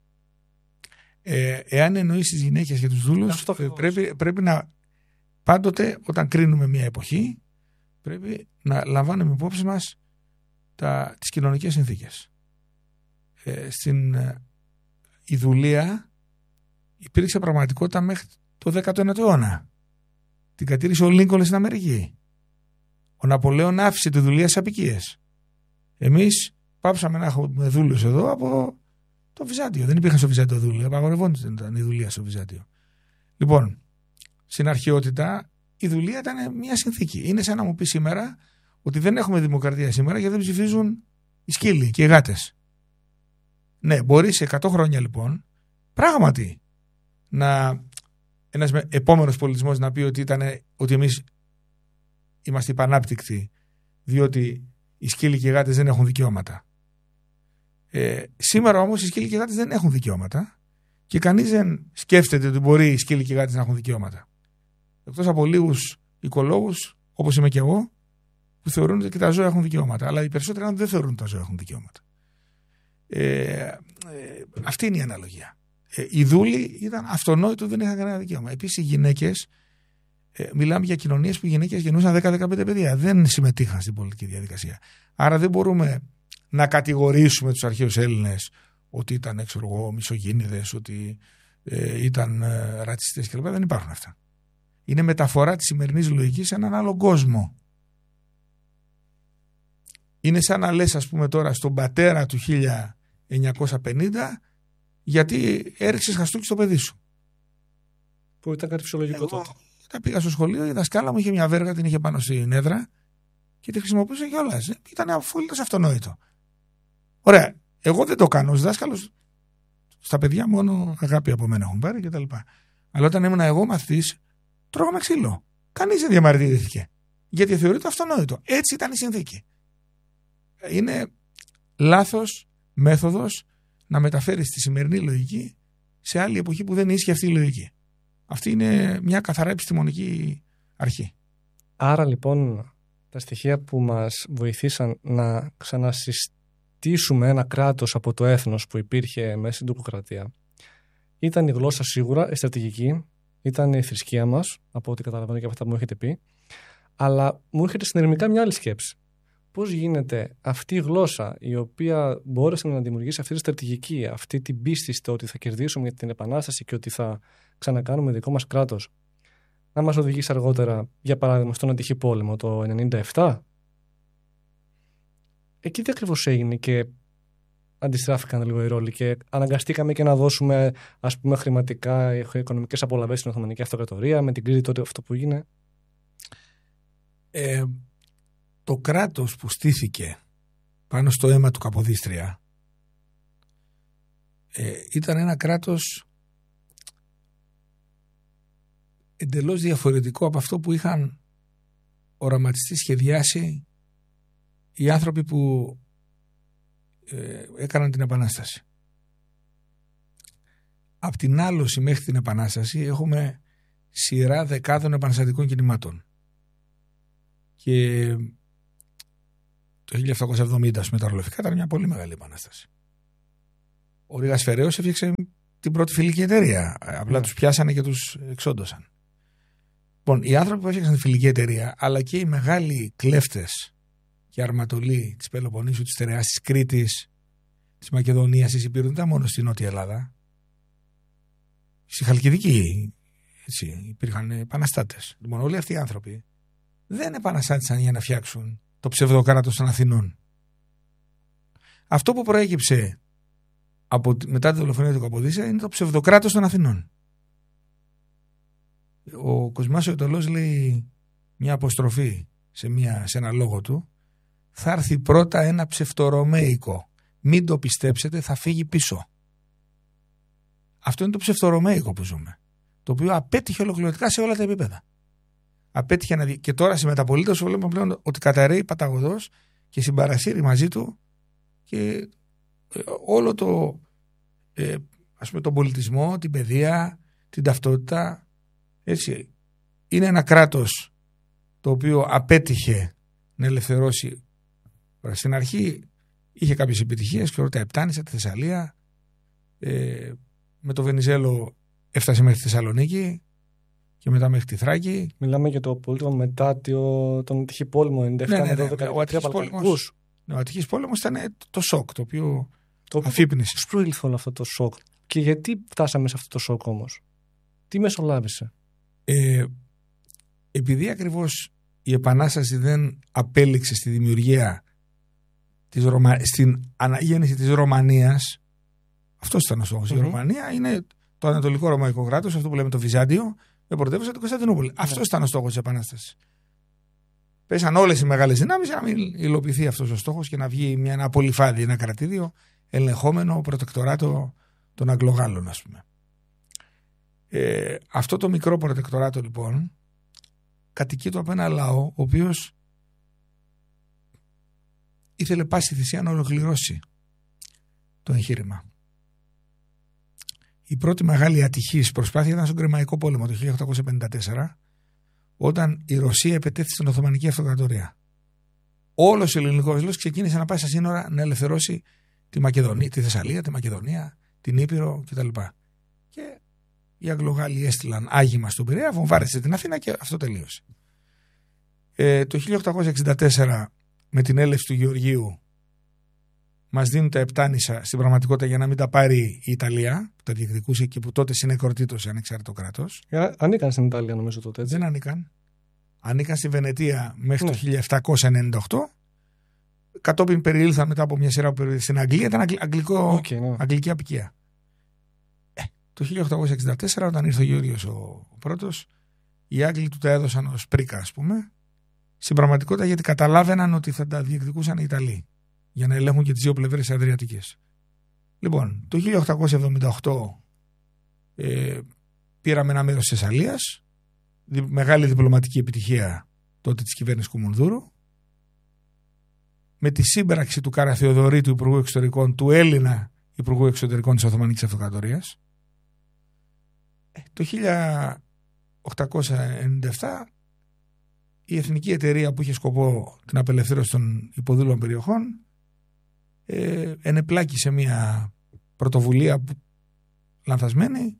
S5: Ε, εάν εννοείς τις γυναίκες και τους δούλους, πρέπει, πρέπει να πάντοτε όταν κρίνουμε μια εποχή πρέπει να λαμβάνουμε υπόψη μας τα, τις κοινωνικές συνθήκες. Ε, στην ε, η δουλεία υπήρξε πραγματικότητα μέχρι το δέκατο ένατο αιώνα. Την κατήρησε ο Λίνκολν στην Αμερική. Ο Ναπολέον άφησε τη δουλεία στις αποικίες. Εμείς πάψαμε να έχουμε δούλους εδώ από το Βυζάντιο. Δεν υπήρχαν στο Βυζάντιο δούλοι. Απαγορευόταν η δουλεία στο Βυζάντιο. Λοιπόν, στην αρχαιότητα η δουλεία ήταν μια συνθήκη. Είναι σαν να μου πει σήμερα ότι δεν έχουμε δημοκρατία σήμερα γιατί δεν ψηφίζουν οι σκύλοι και οι γάτες. Ναι, μπορεί σε εκατό χρόνια λοιπόν πράγματι να ένας επόμενος πολιτισμός να πει ότι, ήταν, ότι εμείς είμαστε υπανάπτυκτοι διότι οι σκύλοι και οι γάτες δεν έχουν δικαιώματα. Ε, σήμερα όμως οι σκύλοι και οι γάτες δεν έχουν δικαιώματα και κανείς δεν σκέφτεται ότι μπορεί οι σκύλοι και οι γάτες να έχουν δικαιώματα. Εκτός από λίγους οικολόγους, όπως είμαι και εγώ, που θεωρούν ότι και τα ζώα έχουν δικαιώματα. Αλλά οι περισσότεροι δεν θεωρούν ότι τα ζώα έχουν δικαιώματα. Ε, ε, αυτή είναι η αναλογία. Ε, οι δούλοι ήταν αυτονόητο, δεν είχαν κανένα δικαίωμα. Επίσης οι γυναίκες, ε, μιλάμε για κοινωνίες που οι γυναίκες γεννούσαν δέκα με δεκαπέντε παιδιά. Δεν συμμετείχαν στην πολιτική διαδικασία. Άρα δεν μπορούμε να κατηγορήσουμε τους αρχαίους Έλληνες ότι ήταν ξέρω εγώ, μισογίνηδες, ότι ε, ήταν ε, ρατσιστές κλπ. Δεν υπάρχουν αυτά. Είναι μεταφορά της σημερινής λογικής σε έναν άλλο κόσμο. Είναι σαν να λες ας πούμε τώρα στον πατέρα του χίλια εννιακόσια πενήντα γιατί έριξες χαστούκι στο παιδί σου.
S6: Που ήταν κάτι φυσιολογικό
S5: Εγώ,
S6: τότε.
S5: Όταν πήγα στο σχολείο η δασκάλα μου είχε μια βέργα, την είχε πάνω στην έδρα και τη χρησιμοποιούσε κιόλας. Ήταν αφούλητος αυτονόητο. Ωραία. Εγώ δεν το κάνω ως δάσκαλος. Στα παιδιά μόνο αγάπη από μένα έχουν πάρει κτλ. Αλλά όταν ήμουν εγώ μαθητής, τρώγαμε ξύλο. Κανείς δεν διαμαρτυρήθηκε. Γιατί θεωρείται αυτονόητο. Έτσι ήταν η συνθήκη. Είναι λάθος μέθοδος να μεταφέρεις τη σημερινή λογική σε άλλη εποχή που δεν ίσχυε αυτή η λογική. Αυτή είναι μια καθαρά επιστημονική αρχή.
S6: Άρα λοιπόν τα στοιχεία που μας βοηθήσαν να ξανασυστήσουμε ένα κράτος από το έθνος που υπήρχε μέσα στην τουρκοκρατία ήταν η γλώσσα σίγουρα, η στρατηγική, ήταν η θρησκεία μας, από ό,τι καταλαβαίνω και από αυτά που μου έχετε πει, αλλά μου έρχεται συνειρμικά μια άλλη σκέψη. Πώς γίνεται αυτή η γλώσσα η οποία μπόρεσε να δημιουργήσει αυτή τη στρατηγική, αυτή την πίστη στο ότι θα κερδίσουμε την Επανάσταση και ότι θα ξανακάνουμε δικό μας κράτος, να μας οδηγήσει αργότερα, για παράδειγμα, στον Αττική πόλεμο το ενενήντα επτά. Εκεί τι ακριβώς έγινε και αντιστράφηκαν λίγο οι ρόλοι και αναγκαστήκαμε και να δώσουμε ας πούμε χρηματικά, οικονομικές απολαβές στην Οθωμανική Αυτοκρατορία με την κρίση τότε αυτό που έγινε.
S5: Ε, το κράτος που στήθηκε πάνω στο αίμα του Καποδίστρια ε, ήταν ένα κράτος εντελώς διαφορετικό από αυτό που είχαν οραματιστεί, σχεδιάσει οι άνθρωποι που ε, έκαναν την Επανάσταση. Απ' την άλωση μέχρι την Επανάσταση έχουμε σειρά δεκάδων επαναστατικών κινημάτων. Και το χίλια επτακόσια εβδομήντα με τα ρολοφικά ήταν μια πολύ μεγάλη επανάσταση. Ο Ρήγας Φεραίος έφτιαξε την πρώτη φιλική εταιρεία. Απλά τους πιάσανε και τους εξόντωσαν. Λοιπόν, οι άνθρωποι που έφτιαξαν τη φιλική εταιρεία, αλλά και οι μεγάλοι κλέφτες και αρματολοί της Πελοποννήσου, της Τεραιάς, της Κρήτης, της Μακεδονίας, της Υπήρου, δεν ήταν μόνο στη Νότια Ελλάδα. Στη Χαλκιδική έτσι, υπήρχαν επαναστάτες. Λοιπόν, όλοι αυτοί οι άνθρωποι δεν επαναστάτησαν για να φτιάξουν το ψευδοκράτος των Αθηνών. Αυτό που προέκυψε από, μετά τη δολοφονία του Καποδίστρια είναι το ψευδοκράτος των Αθηνών. Ο Κοσμάς ο Αιτωλός λέει μια αποστροφή σε, μια, σε ένα λόγο του. Θα έρθει πρώτα ένα ψευτορωμαϊκό. Μην το πιστέψετε, θα φύγει πίσω. Αυτό είναι το ψευτορωμαϊκό που ζούμε. Το οποίο απέτυχε ολοκληρωτικά σε όλα τα επίπεδα. Απέτυχε να δει. Και τώρα σε μεταπολίτευση βλέπουμε πλέον ότι καταραίει παταγωδός και συμπαρασύρει μαζί του και όλο το ε, ας πούμε τον πολιτισμό, την παιδεία, την ταυτότητα. Έτσι. Είναι ένα κράτος το οποίο απέτυχε να ελευθερώσει. Στην αρχή είχε κάποιες επιτυχίες και τα επτάνησε τη Θεσσαλία. Ε, με το Βενιζέλο έφτασε μέχρι τη Θεσσαλονίκη και μετά μέχρι τη Θράκη.
S6: Μιλάμε για το πολίτημα μετά τον Αττική πόλεμο.
S5: Ναι, ναι, ναι, ναι. Ο Αττικής πόλεμος, ο Αττικής πόλεμος ήταν το σοκ το οποίο το αφύπνισε.
S6: Πώς προήλθε όλο αυτό το σοκ και γιατί φτάσαμε σε αυτό το σοκ όμως? Τι μεσολάβησε?
S5: Ε, επειδή ακριβώς η Επανάσταση δεν απέληξε στη δημιουργία της Ρωμα... στην αναγέννηση της Ρωμανίας. Αυτός ήταν ο στόχος. Mm-hmm. Η Ρωμανία είναι το Ανατολικό Ρωμαϊκό κράτος, αυτό που λέμε το Βυζάντιο, με πρωτεύουσα την Κωνσταντινούπολη. Mm-hmm. Αυτός ήταν ο στόχος της Επανάστασης. Πέσαν όλες οι μεγάλες δυνάμεις για να μην υλοποιηθεί αυτός ο στόχος και να βγει μια, ένα πολυφάδι, ένα κρατήδιο ελεγχόμενο προτεκτοράτο των Αγγλογάλων, ας πούμε. Ε, αυτό το μικρό προτεκτοράτο λοιπόν κατοικείται από ένα λαό ο οποίος ήθελε πάση θυσία να ολοκληρώσει το εγχείρημα. Η πρώτη μεγάλη ατυχής προσπάθεια ήταν στον Κρεμαϊκό πόλεμο το χίλια οκτακόσια πενήντα τέσσερα, όταν η Ρωσία επετέθη στην Οθωμανική Αυτοκρατορία. Όλος ο ελληνικός λαός ξεκίνησε να πάει στα σύνορα να ελευθερώσει τη Μακεδονία, τη Θεσσαλία, τη Μακεδονία, την Ήπειρο κτλ. Και οι Αγγλογάλοι έστειλαν άγημα στον Πειραιά, βομβάρδισε την Αθήνα και αυτό τελείωσε. Ε, το χίλια οκτακόσια εξήντα τέσσερα με την έλευση του Γεωργίου μας δίνουν τα Επτάνησα στην πραγματικότητα για να μην τα πάρει η Ιταλία που τα διεκδικούσε και που τότε συνεκορτήτωσε ανεξάρτητο κράτος.
S6: Ανήκαν στην Ιταλία νομίζω τότε, έτσι.
S5: Δεν ανήκαν. Ανήκαν στη Βενετία μέχρι
S6: ναι.
S5: το χίλια επτακόσια ενενήντα οκτώ. Κατόπιν περιήλθαν μετά από μια σειρά που περιήλθαν στην Αγγλία. Ήταν αγγλικό,
S6: okay, ναι.
S5: αγγλική απικία. Ε, το χίλια οκτακόσια εξήντα τέσσερα όταν ήρθε ο Γεώργιος ο, ο πρώτος, οι Άγγλοι του τα έδωσαν ως πρίκα, ας πούμε. Στην πραγματικότητα γιατί καταλάβαιναν ότι θα τα διεκδικούσαν οι Ιταλοί για να ελέγχουν και τις δύο πλευρές της Αδριατικής. Λοιπόν, το χίλια οκτακόσια εβδομήντα οκτώ ε, πήραμε ένα μέρος της Θεσσαλίας, δι, μεγάλη διπλωματική επιτυχία τότε της κυβέρνησης Κουμουνδούρου, με τη σύμπραξη του Καραθεοδωρή του Υπουργού Εξωτερικών, του Έλληνα Υπουργού Εξωτερικών της Οθωμανικής Αυτοκρατορίας. Ε, το χίλια οκτακόσια ενενήντα επτά η Εθνική Εταιρεία που είχε σκοπό την απελευθέρωση των υποδούλων περιοχών ε, ενεπλάκη σε μια πρωτοβουλία που, λανθασμένη,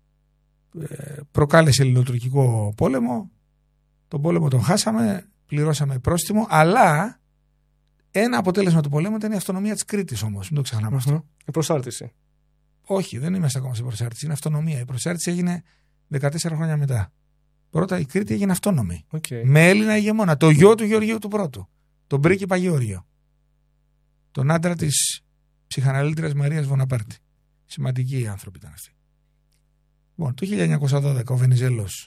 S5: ε, προκάλεσε ελληνοτουρκικό πόλεμο. Τον πόλεμο τον χάσαμε, πληρώσαμε πρόστιμο, αλλά ένα αποτέλεσμα του πολέμου ήταν η αυτονομία της Κρήτης όμως, μην το ξεχνάμε αυτό.
S6: Η προσάρτηση.
S5: Όχι, δεν είμαστε ακόμα σε προσάρτηση, είναι αυτονομία. Η προσάρτηση έγινε δεκατέσσερα χρόνια μετά. Πρώτα η Κρήτη έγινε αυτόνομη.
S6: Okay.
S5: Με Έλληνα ηγεμόνα. Το γιο του Γεωργίου του Πρώτου. Τον πρίγκιπα Γεώργιο. Τον άντρα της ψυχαναλήτριας Μαρίας Βοναπάρτη. Σημαντικοί άνθρωποι ήταν αυτοί. Λοιπόν, το χίλια εννιακόσια δώδεκα ο Βενιζέλος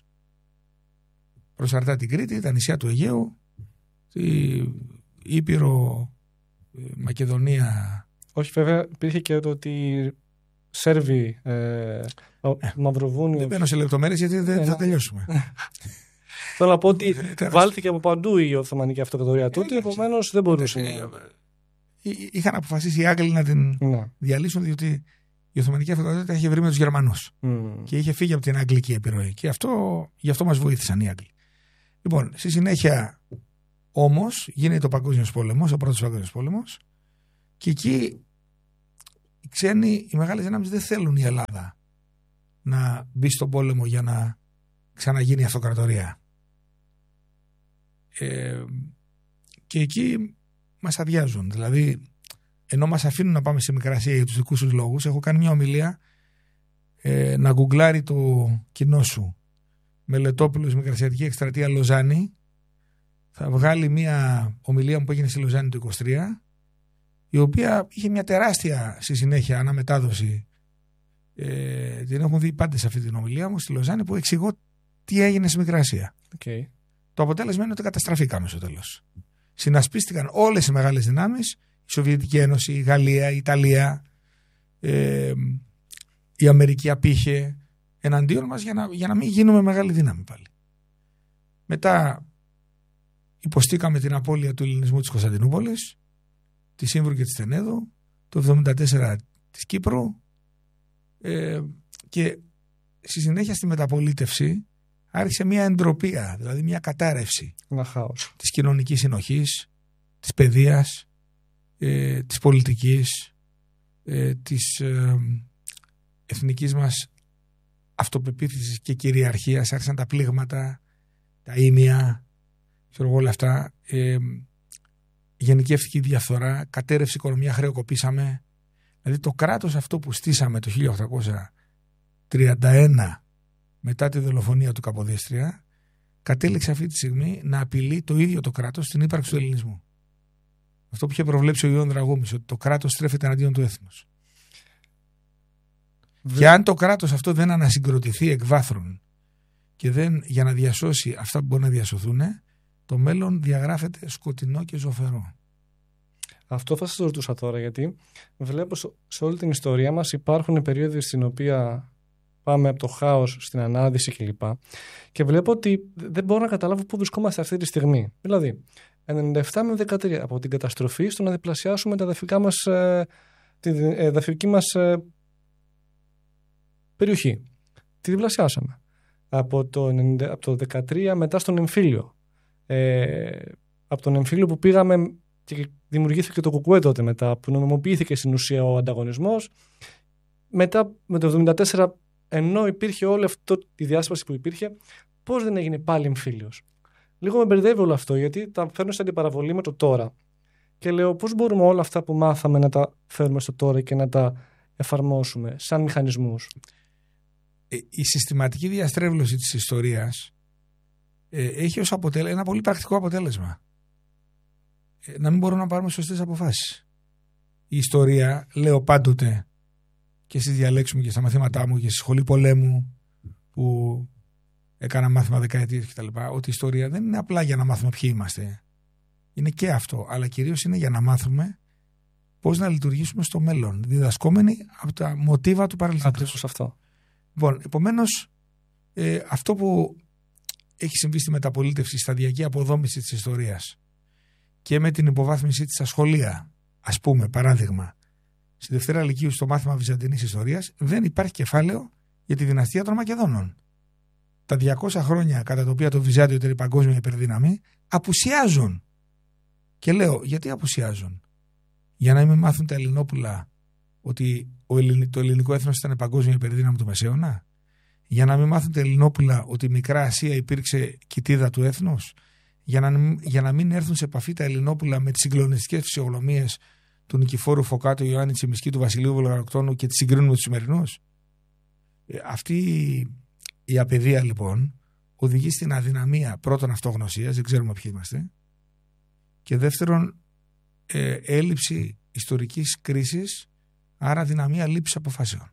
S5: προσαρτά την Κρήτη, τα νησιά του Αιγαίου, τη Ήπειρο, Μακεδονία.
S6: Όχι, βέβαια υπήρχε και το ότι Σέρβοι, ε,
S5: ε,
S6: Μαυροβούνιο.
S5: Δεν μπαίνω σε λεπτομέρειες γιατί δεν ε, θα τελειώσουμε.
S6: Θέλω να πω ότι βάλθηκε από παντού η Οθωμανική Αυτοκρατορία τότε, επομένως δεν μπορούσε.
S5: Ε, είχαν αποφασίσει οι Άγγλοι να την
S6: να.
S5: διαλύσουν, διότι η Οθωμανική Αυτοκρατορία είχε βρει με τους Γερμανούς mm. και είχε φύγει από την αγγλική επιρροή. Και αυτό, γι' αυτό μας βοήθησαν οι Άγγλοι. Λοιπόν, στη συνέχεια Όμως γίνεται ο Παγκόσμιος Πόλεμος, ο πρώτος Παγκόσμιος Πόλεμος, και εκεί οι ξένοι, οι μεγάλες δυνάμεις δεν θέλουν η Ελλάδα να μπει στον πόλεμο για να ξαναγίνει η αυτοκρατορία. Ε, και εκεί μας αδειάζουν. Δηλαδή, ενώ μας αφήνουν να πάμε στη Μικρασία για τους δικούς τους λόγους, έχω κάνει μια ομιλία ε, να γκουγκλάρει το κοινό σου Μελετόπουλος Μικρασιατική Εκστρατεία Λοζάνη. Θα βγάλει μια ομιλία μου που έγινε στη Λοζάνη το είκοσι τρία, η οποία είχε μια τεράστια στη συνέχεια αναμετάδοση. Ε, την έχουν δει πάντες αυτή την ομιλία μου στη Λοζάνη, που εξηγώ τι έγινε στη Μικρασία.
S6: Okay.
S5: Το αποτέλεσμα είναι ότι καταστραφήκαμε στο τέλος. Συνασπίστηκαν όλες οι μεγάλες δυνάμεις, η Σοβιετική Ένωση, η Γαλλία, η Ιταλία, ε, η Αμερική απήχε εναντίον μας για να, για να μην γίνουμε μεγάλη δύναμη πάλι. Μετά υποστήκαμε την απώλεια του ελληνισμού της Κωνσταντινούπολης, της Σύμβρου και της Τενέδου, το εβδομήντα τέσσερα της Κύπρου, ε, και στη συνέχεια στη μεταπολίτευση άρχισε μια εντροπία, δηλαδή μια κατάρρευση της κοινωνικής συνοχής, της παιδείας, ε, της πολιτικής, ε, της ε, εθνικής μας αυτοπεποίθησης και κυριαρχίας. Άρχισαν τα πλήγματα, τα ήμια, ξέρω εγώ όλα αυτά. Ε, γενικεύτηκε η διαφθορά, κατέρευσε η οικονομία, χρεοκοπήσαμε. Δηλαδή το κράτος αυτό που στήσαμε το χίλια οκτακόσια τριάντα ένα μετά τη δολοφονία του Καποδίστρια, κατέληξε αυτή τη στιγμή να απειλεί το ίδιο το κράτος στην ύπαρξη του ελληνισμού. Αυτό που είχε προβλέψει ο Ιωάννης Δραγούμης, ότι το κράτος στρέφεται εναντίον του έθνους. Βε... Και αν το κράτος αυτό δεν ανασυγκροτηθεί εκ βάθρων και δεν για να διασώσει αυτά που μπορεί να διασωθούν, το μέλλον διαγράφεται σκοτεινό και ζωφερό.
S6: Αυτό θα σας ρωτούσα τώρα, γιατί βλέπω σε όλη την ιστορία μας υπάρχουν περίοδοι στην οποία πάμε από το χάος στην ανάδυση κλπ. Και βλέπω ότι δεν μπορώ να καταλάβω πού βρισκόμαστε αυτή τη στιγμή. Δηλαδή, ενενήντα επτά με δεκατρία, από την καταστροφή στο να διπλασιάσουμε τα εδαφικά μας, τη εδαφική μας περιοχή. Τη διπλασιάσαμε. Από το, ενενήντα, από το δεκατρία μετά στον εμφύλιο. Ε, από τον εμφύλιο που πήγαμε και δημιουργήθηκε το κουκουέ τότε μετά, που νομιμοποιήθηκε στην ουσία ο ανταγωνισμός. Μετά με το εβδομήντα τέσσερα, ενώ υπήρχε όλη αυτή τη διάσπαση που υπήρχε, πώς δεν έγινε πάλι εμφύλιος? Λίγο με μπερδεύει όλο αυτό, γιατί τα φέρνω στην αντιπαραβολή με το τώρα. Και λέω πώς μπορούμε όλα αυτά που μάθαμε να τα φέρουμε στο τώρα και να τα εφαρμόσουμε σαν μηχανισμούς.
S5: Η συστηματική διαστρέβλωση της ιστορίας ε, έχει ως αποτέλεσμα ένα πολύ πρακτικό αποτέλεσμα. Ε, να μην μπορούμε να πάρουμε σωστές αποφάσεις. Η ιστορία, λέω πάντοτε και στις διαλέξεις μου και στα μαθήματά μου και στη σχολή πολέμου που έκανα μάθημα δεκαετίες κτλ., ότι η ιστορία δεν είναι απλά για να μάθουμε ποιοι είμαστε. Είναι και αυτό, αλλά κυρίως είναι για να μάθουμε πώς να λειτουργήσουμε στο μέλλον, διδασκόμενοι από τα μοτίβα του παρελθόντος.
S6: Ακριβώς αυτό.
S5: Λοιπόν, επομένως, ε, αυτό που έχει συμβεί στη μεταπολίτευση, η σταδιακή αποδόμηση της ιστορίας και με την υποβάθμιση της στα σχολεία, ας πούμε, παράδειγμα, στη Δευτέρα Λυκείου στο μάθημα Βυζαντινής Ιστορίας, δεν υπάρχει κεφάλαιο για τη δυναστεία των Μακεδόνων. Τα διακόσια χρόνια κατά τα οποία το Βυζάντιο ήταν η παγκόσμια υπερδύναμη, απουσιάζουν. Και λέω, γιατί απουσιάζουν? Για να μην μάθουν τα Ελληνόπουλα ότι το ελληνικό έθνος ήταν παγκόσμια υπερδύναμη του Μεσαίωνα? Για να μην μάθουν τα Ελληνόπουλα ότι η Μικρά Ασία υπήρξε κοιτίδα του έθνους? Για να, για να μην έρθουν σε επαφή τα Ελληνόπουλα με τις συγκλονιστικές φυσιογνωμίες του Νικηφόρου Φωκάτου, Ιωάννη Τσιμισκή, του Βασιλείου Βολογαρακτώνου και τις συγκρίνουν με τους σημερινούς? Ε, αυτή η απαιδεία λοιπόν οδηγεί στην αδυναμία πρώτον αυτογνωσίας, δεν ξέρουμε ποιοι είμαστε, και δεύτερον ε, έλλειψη ιστορικής κρίσης, άρα δυναμία λήψης αποφάσεων.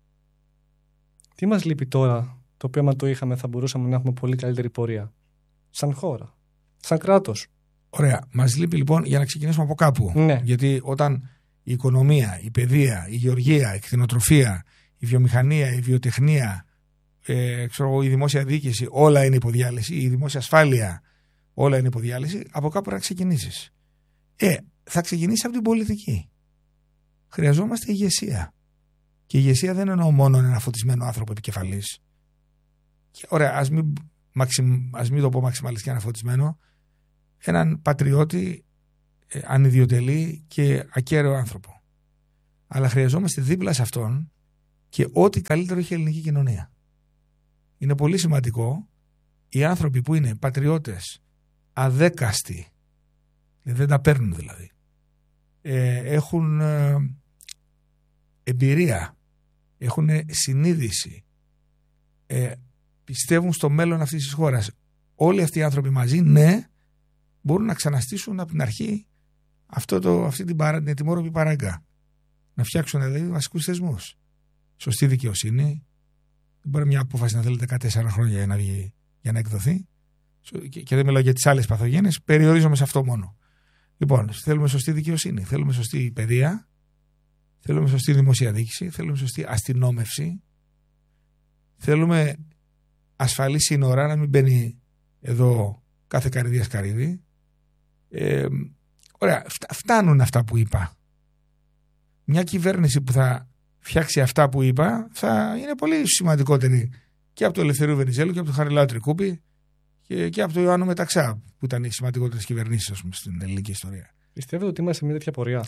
S6: Τι μας λείπει τώρα, το οποίο άμα το είχαμε θα μπορούσαμε να έχουμε πολύ καλύτερη πορεία? Σαν χώρα, σαν κράτος.
S5: Ωραία. Μας λείπει λοιπόν, για να ξεκινήσουμε από κάπου.
S6: Ναι.
S5: Γιατί όταν η οικονομία, η παιδεία, η γεωργία, η κτηνοτροφία, η βιομηχανία, η βιοτεχνία, ε, ξέρω, η δημόσια διοίκηση, όλα είναι υποδιάλυση, η δημόσια ασφάλεια, όλα είναι υποδιάλυση, από κάπου πρέπει να ξεκινήσεις. Ε, θα ξεκινήσει από την πολιτική. Χρειαζόμαστε ηγεσία. Και η ηγεσία δεν εννοώ μόνο ένα φωτισμένο άνθρωπο επικεφαλής. Και, ωραία, ας μην, μαξιμ, ας μην το πω μαξιμαλιστικά ένα φωτισμένο. έναν πατριώτη, ε, ανιδιοτελή και ακέραιο άνθρωπο. Αλλά χρειαζόμαστε δίπλα σε αυτόν και ό,τι καλύτερο έχει η ελληνική κοινωνία. Είναι πολύ σημαντικό οι άνθρωποι που είναι πατριώτες, αδέκαστοι, δεν τα παίρνουν δηλαδή, ε, έχουν ε, εμπειρία, έχουν συνείδηση, ε, πιστεύουν στο μέλλον αυτής της χώρας. Όλοι αυτοί οι άνθρωποι μαζί, ναι, μπορούν να ξαναστήσουν από την αρχή αυτό το, αυτή την, παρά, την ετοιμόρροπη παράγκα. Να φτιάξουν δηλαδή βασικούς θεσμούς. Σωστή δικαιοσύνη. Δεν μπορεί μια απόφαση να θέλει δεκατέσσερα χρόνια για να, βγει, για να εκδοθεί. Και, και δεν μιλάω για τις άλλες παθογένειες, περιορίζομαι σε αυτό μόνο. Λοιπόν, θέλουμε σωστή δικαιοσύνη, θέλουμε σωστή παιδεία, θέλουμε σωστή δημοσία διοίκηση, θέλουμε σωστή αστυνόμευση, θέλουμε ασφαλή σύνορα, να μην μπαίνει εδώ κάθε καρυδίας καρύδι. Ε, ωραία, φτάνουν αυτά που είπα. Μια κυβέρνηση που θα φτιάξει αυτά που είπα θα είναι πολύ σημαντικότερη και από το Ελευθερίου Βενιζέλου και από το Χαριλάου Τρικούπη και, και από το Ιωάννου Μεταξά, που ήταν οι σημαντικότερες κυβερνήσεις, ας πούμε, στην ελληνική ιστορία.
S6: Πιστεύετε ότι είμαστε σε μια τέτοια πορεία?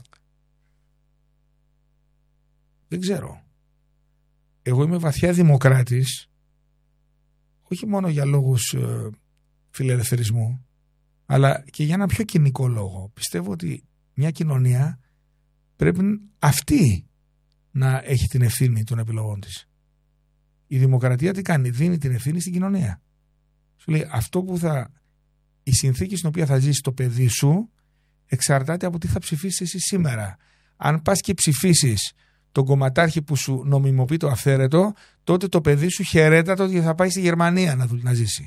S5: Δεν ξέρω. Εγώ είμαι βαθιά δημοκράτης, όχι μόνο για λόγους ε, φιλελευθερισμού, αλλά και για ένα πιο κοινικό λόγο. Πιστεύω ότι μια κοινωνία πρέπει αυτή να έχει την ευθύνη των επιλογών της. Η δημοκρατία τι κάνει? Δίνει την ευθύνη στην κοινωνία. Σου λέει αυτό που θα, η συνθήκη στην οποία θα ζήσει το παιδί σου εξαρτάται από τι θα ψηφίσεις εσύ σήμερα. Αν πας και ψηφίσεις τον κομματάρχη που σου νομιμοποιεί το αυθαίρετο, τότε το παιδί σου χαιρέτατο ότι θα πάει στη Γερμανία να, να ζήσει.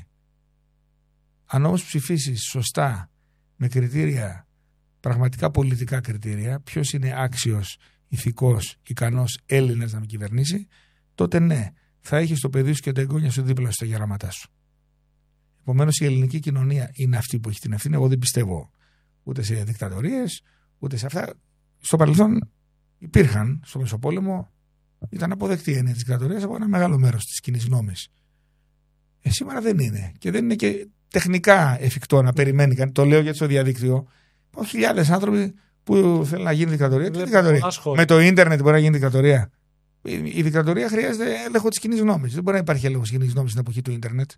S5: Αν όμως ψηφίσεις σωστά, με κριτήρια, πραγματικά πολιτικά κριτήρια, ποιος είναι άξιος, ηθικός, ικανός Έλληνας να με κυβερνήσει, τότε ναι, θα έχεις το παιδί σου και τα εγγόνια σου δίπλα στα γεράματά σου. Επομένως η ελληνική κοινωνία είναι αυτή που έχει την ευθύνη. Εγώ δεν πιστεύω ούτε σε δικτατορίες, ούτε σε αυτά. Στο παρελθόν υπήρχαν, στο Μεσοπόλεμο, ήταν αποδεκτή η έννοια της δικτατορίας από ένα μεγάλο μέρος της κοινής γνώμης. Ε, σήμερα δεν είναι. Και δεν είναι και τεχνικά εφικτό να περιμένει κανείς. Το λέω γιατί στο διαδίκτυο υπάρχουν χιλιάδες άνθρωποι που θέλουν να γίνει δικτατορία. Τι δικτατορία? Με το ίντερνετ μπορεί να γίνει δικτατορία. Η, η δικτατορία χρειάζεται έλεγχο της κοινής γνώμης. Δεν μπορεί να υπάρχει έλεγχος της κοινής γνώμης στην εποχή του ίντερνετ.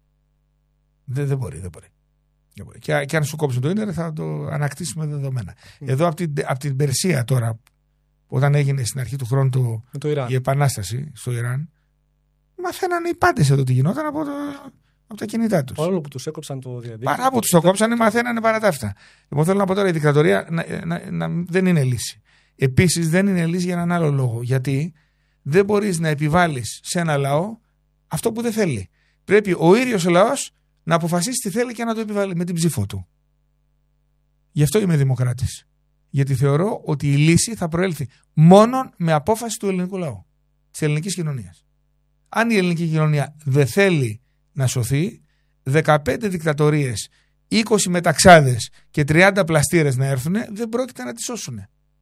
S5: Δεν, δεν μπορεί, δεν μπορεί. Δεν μπορεί. Και, και αν σου κόψουν το ίντερνετ θα το ανακτήσουμε δεδομένα. Mm. Εδώ από την, από την Περσία τώρα, όταν έγινε στην αρχή του χρόνου το,
S6: το
S5: η επανάσταση στο Ιράν, μαθαίνανε οι πάντες εδώ τι γινόταν από, το, από τα κινητά τους.
S6: Παρόλο που τους έκοψαν το διαδίκτυο.
S5: Παρά που τους το κόψανε, μαθαίνανε παρά τα αυτά. Λοιπόν, θέλω να πω τώρα, η δικτατορία να, να, να, δεν είναι λύση. Επίσης, δεν είναι λύση για έναν άλλο λόγο. Γιατί δεν μπορείς να επιβάλλεις σε ένα λαό αυτό που δεν θέλει. Πρέπει ο ίδιος ο λαός να αποφασίσει τι θέλει και να το επιβάλλει με την ψήφο του. Γι' αυτό είμαι δημοκράτης. Γιατί θεωρώ ότι η λύση θα προέλθει μόνο με απόφαση του ελληνικού λαού, της ελληνικής κοινωνίας. Αν η ελληνική κοινωνία δεν θέλει να σωθεί, δεκαπέντε δικτατορίες, είκοσι μεταξάδες και τριάντα πλαστήρες να έρθουν, δεν πρόκειται να τη σώσουν.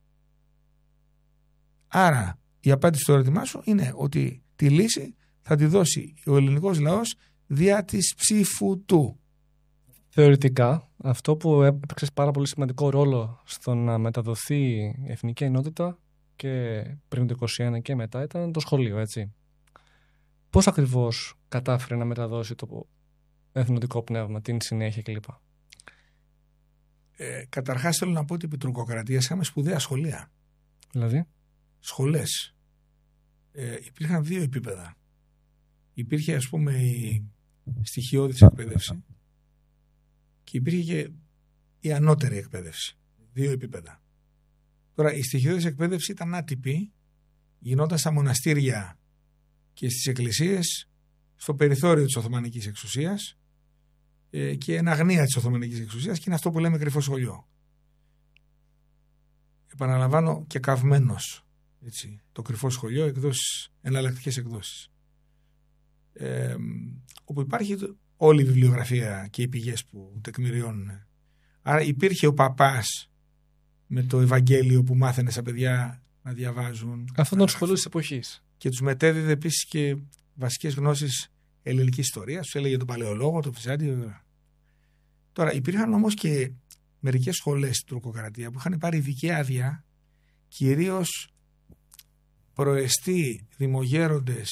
S5: Άρα η απάντηση στο ερώτημά σου είναι ότι τη λύση θα τη δώσει ο ελληνικός λαός δια της ψήφου του.
S6: Θεωρητικά, αυτό που έπαιξε πάρα πολύ σημαντικό ρόλο στο να μεταδοθεί η εθνική ενότητα και πριν το είκοσι ένα και μετά ήταν το σχολείο, έτσι. Πώς ακριβώς κατάφερε να μεταδώσει το εθνοτικό πνεύμα, την συνέχεια κλπ.
S5: Ε, καταρχάς θέλω να πω ότι επί τουρκοκρατίας είχαμε σπουδαία σχολεία.
S6: Δηλαδή?
S5: Σχολές. Ε, υπήρχαν δύο επίπεδα. Υπήρχε, ας πούμε, η στοιχειώδης εκπαίδευση και υπήρχε και η ανώτερη εκπαίδευση. Δύο επίπεδα. Τώρα η στοιχειώδης εκπαίδευση ήταν άτυπη, γινόταν στα μοναστήρια και στις εκκλησίες, στο περιθώριο της Οθωμανικής εξουσίας ε, και εν αγνία της Οθωμανικής εξουσίας, και είναι αυτό που λέμε κρυφό σχολείο. Επαναλαμβάνω, και καυμένος, έτσι, το κρυφό σχολείο, εκδόσεις, εναλλακτικές εκδόσεις. Ε, όπου υπάρχει όλη η βιβλιογραφία και οι πηγές που τεκμηριώνουν. Άρα υπήρχε ο παπάς με το Ευαγγέλιο που μάθαινε στα παιδιά να διαβάζουν.
S6: Αυτό ήταν το σχολείο της εποχής.
S5: Και τους μετέδιδε επίσης και βασικές γνώσεις ελληνικής ιστορίας. Τους έλεγε τον Παλαιολόγο, τον Φυσάντη. Τώρα υπήρχαν όμως και μερικές σχολές στην Τουρκοκρατία που είχαν πάρει ειδική άδεια, κυρίως προεστοί, δημογέροντες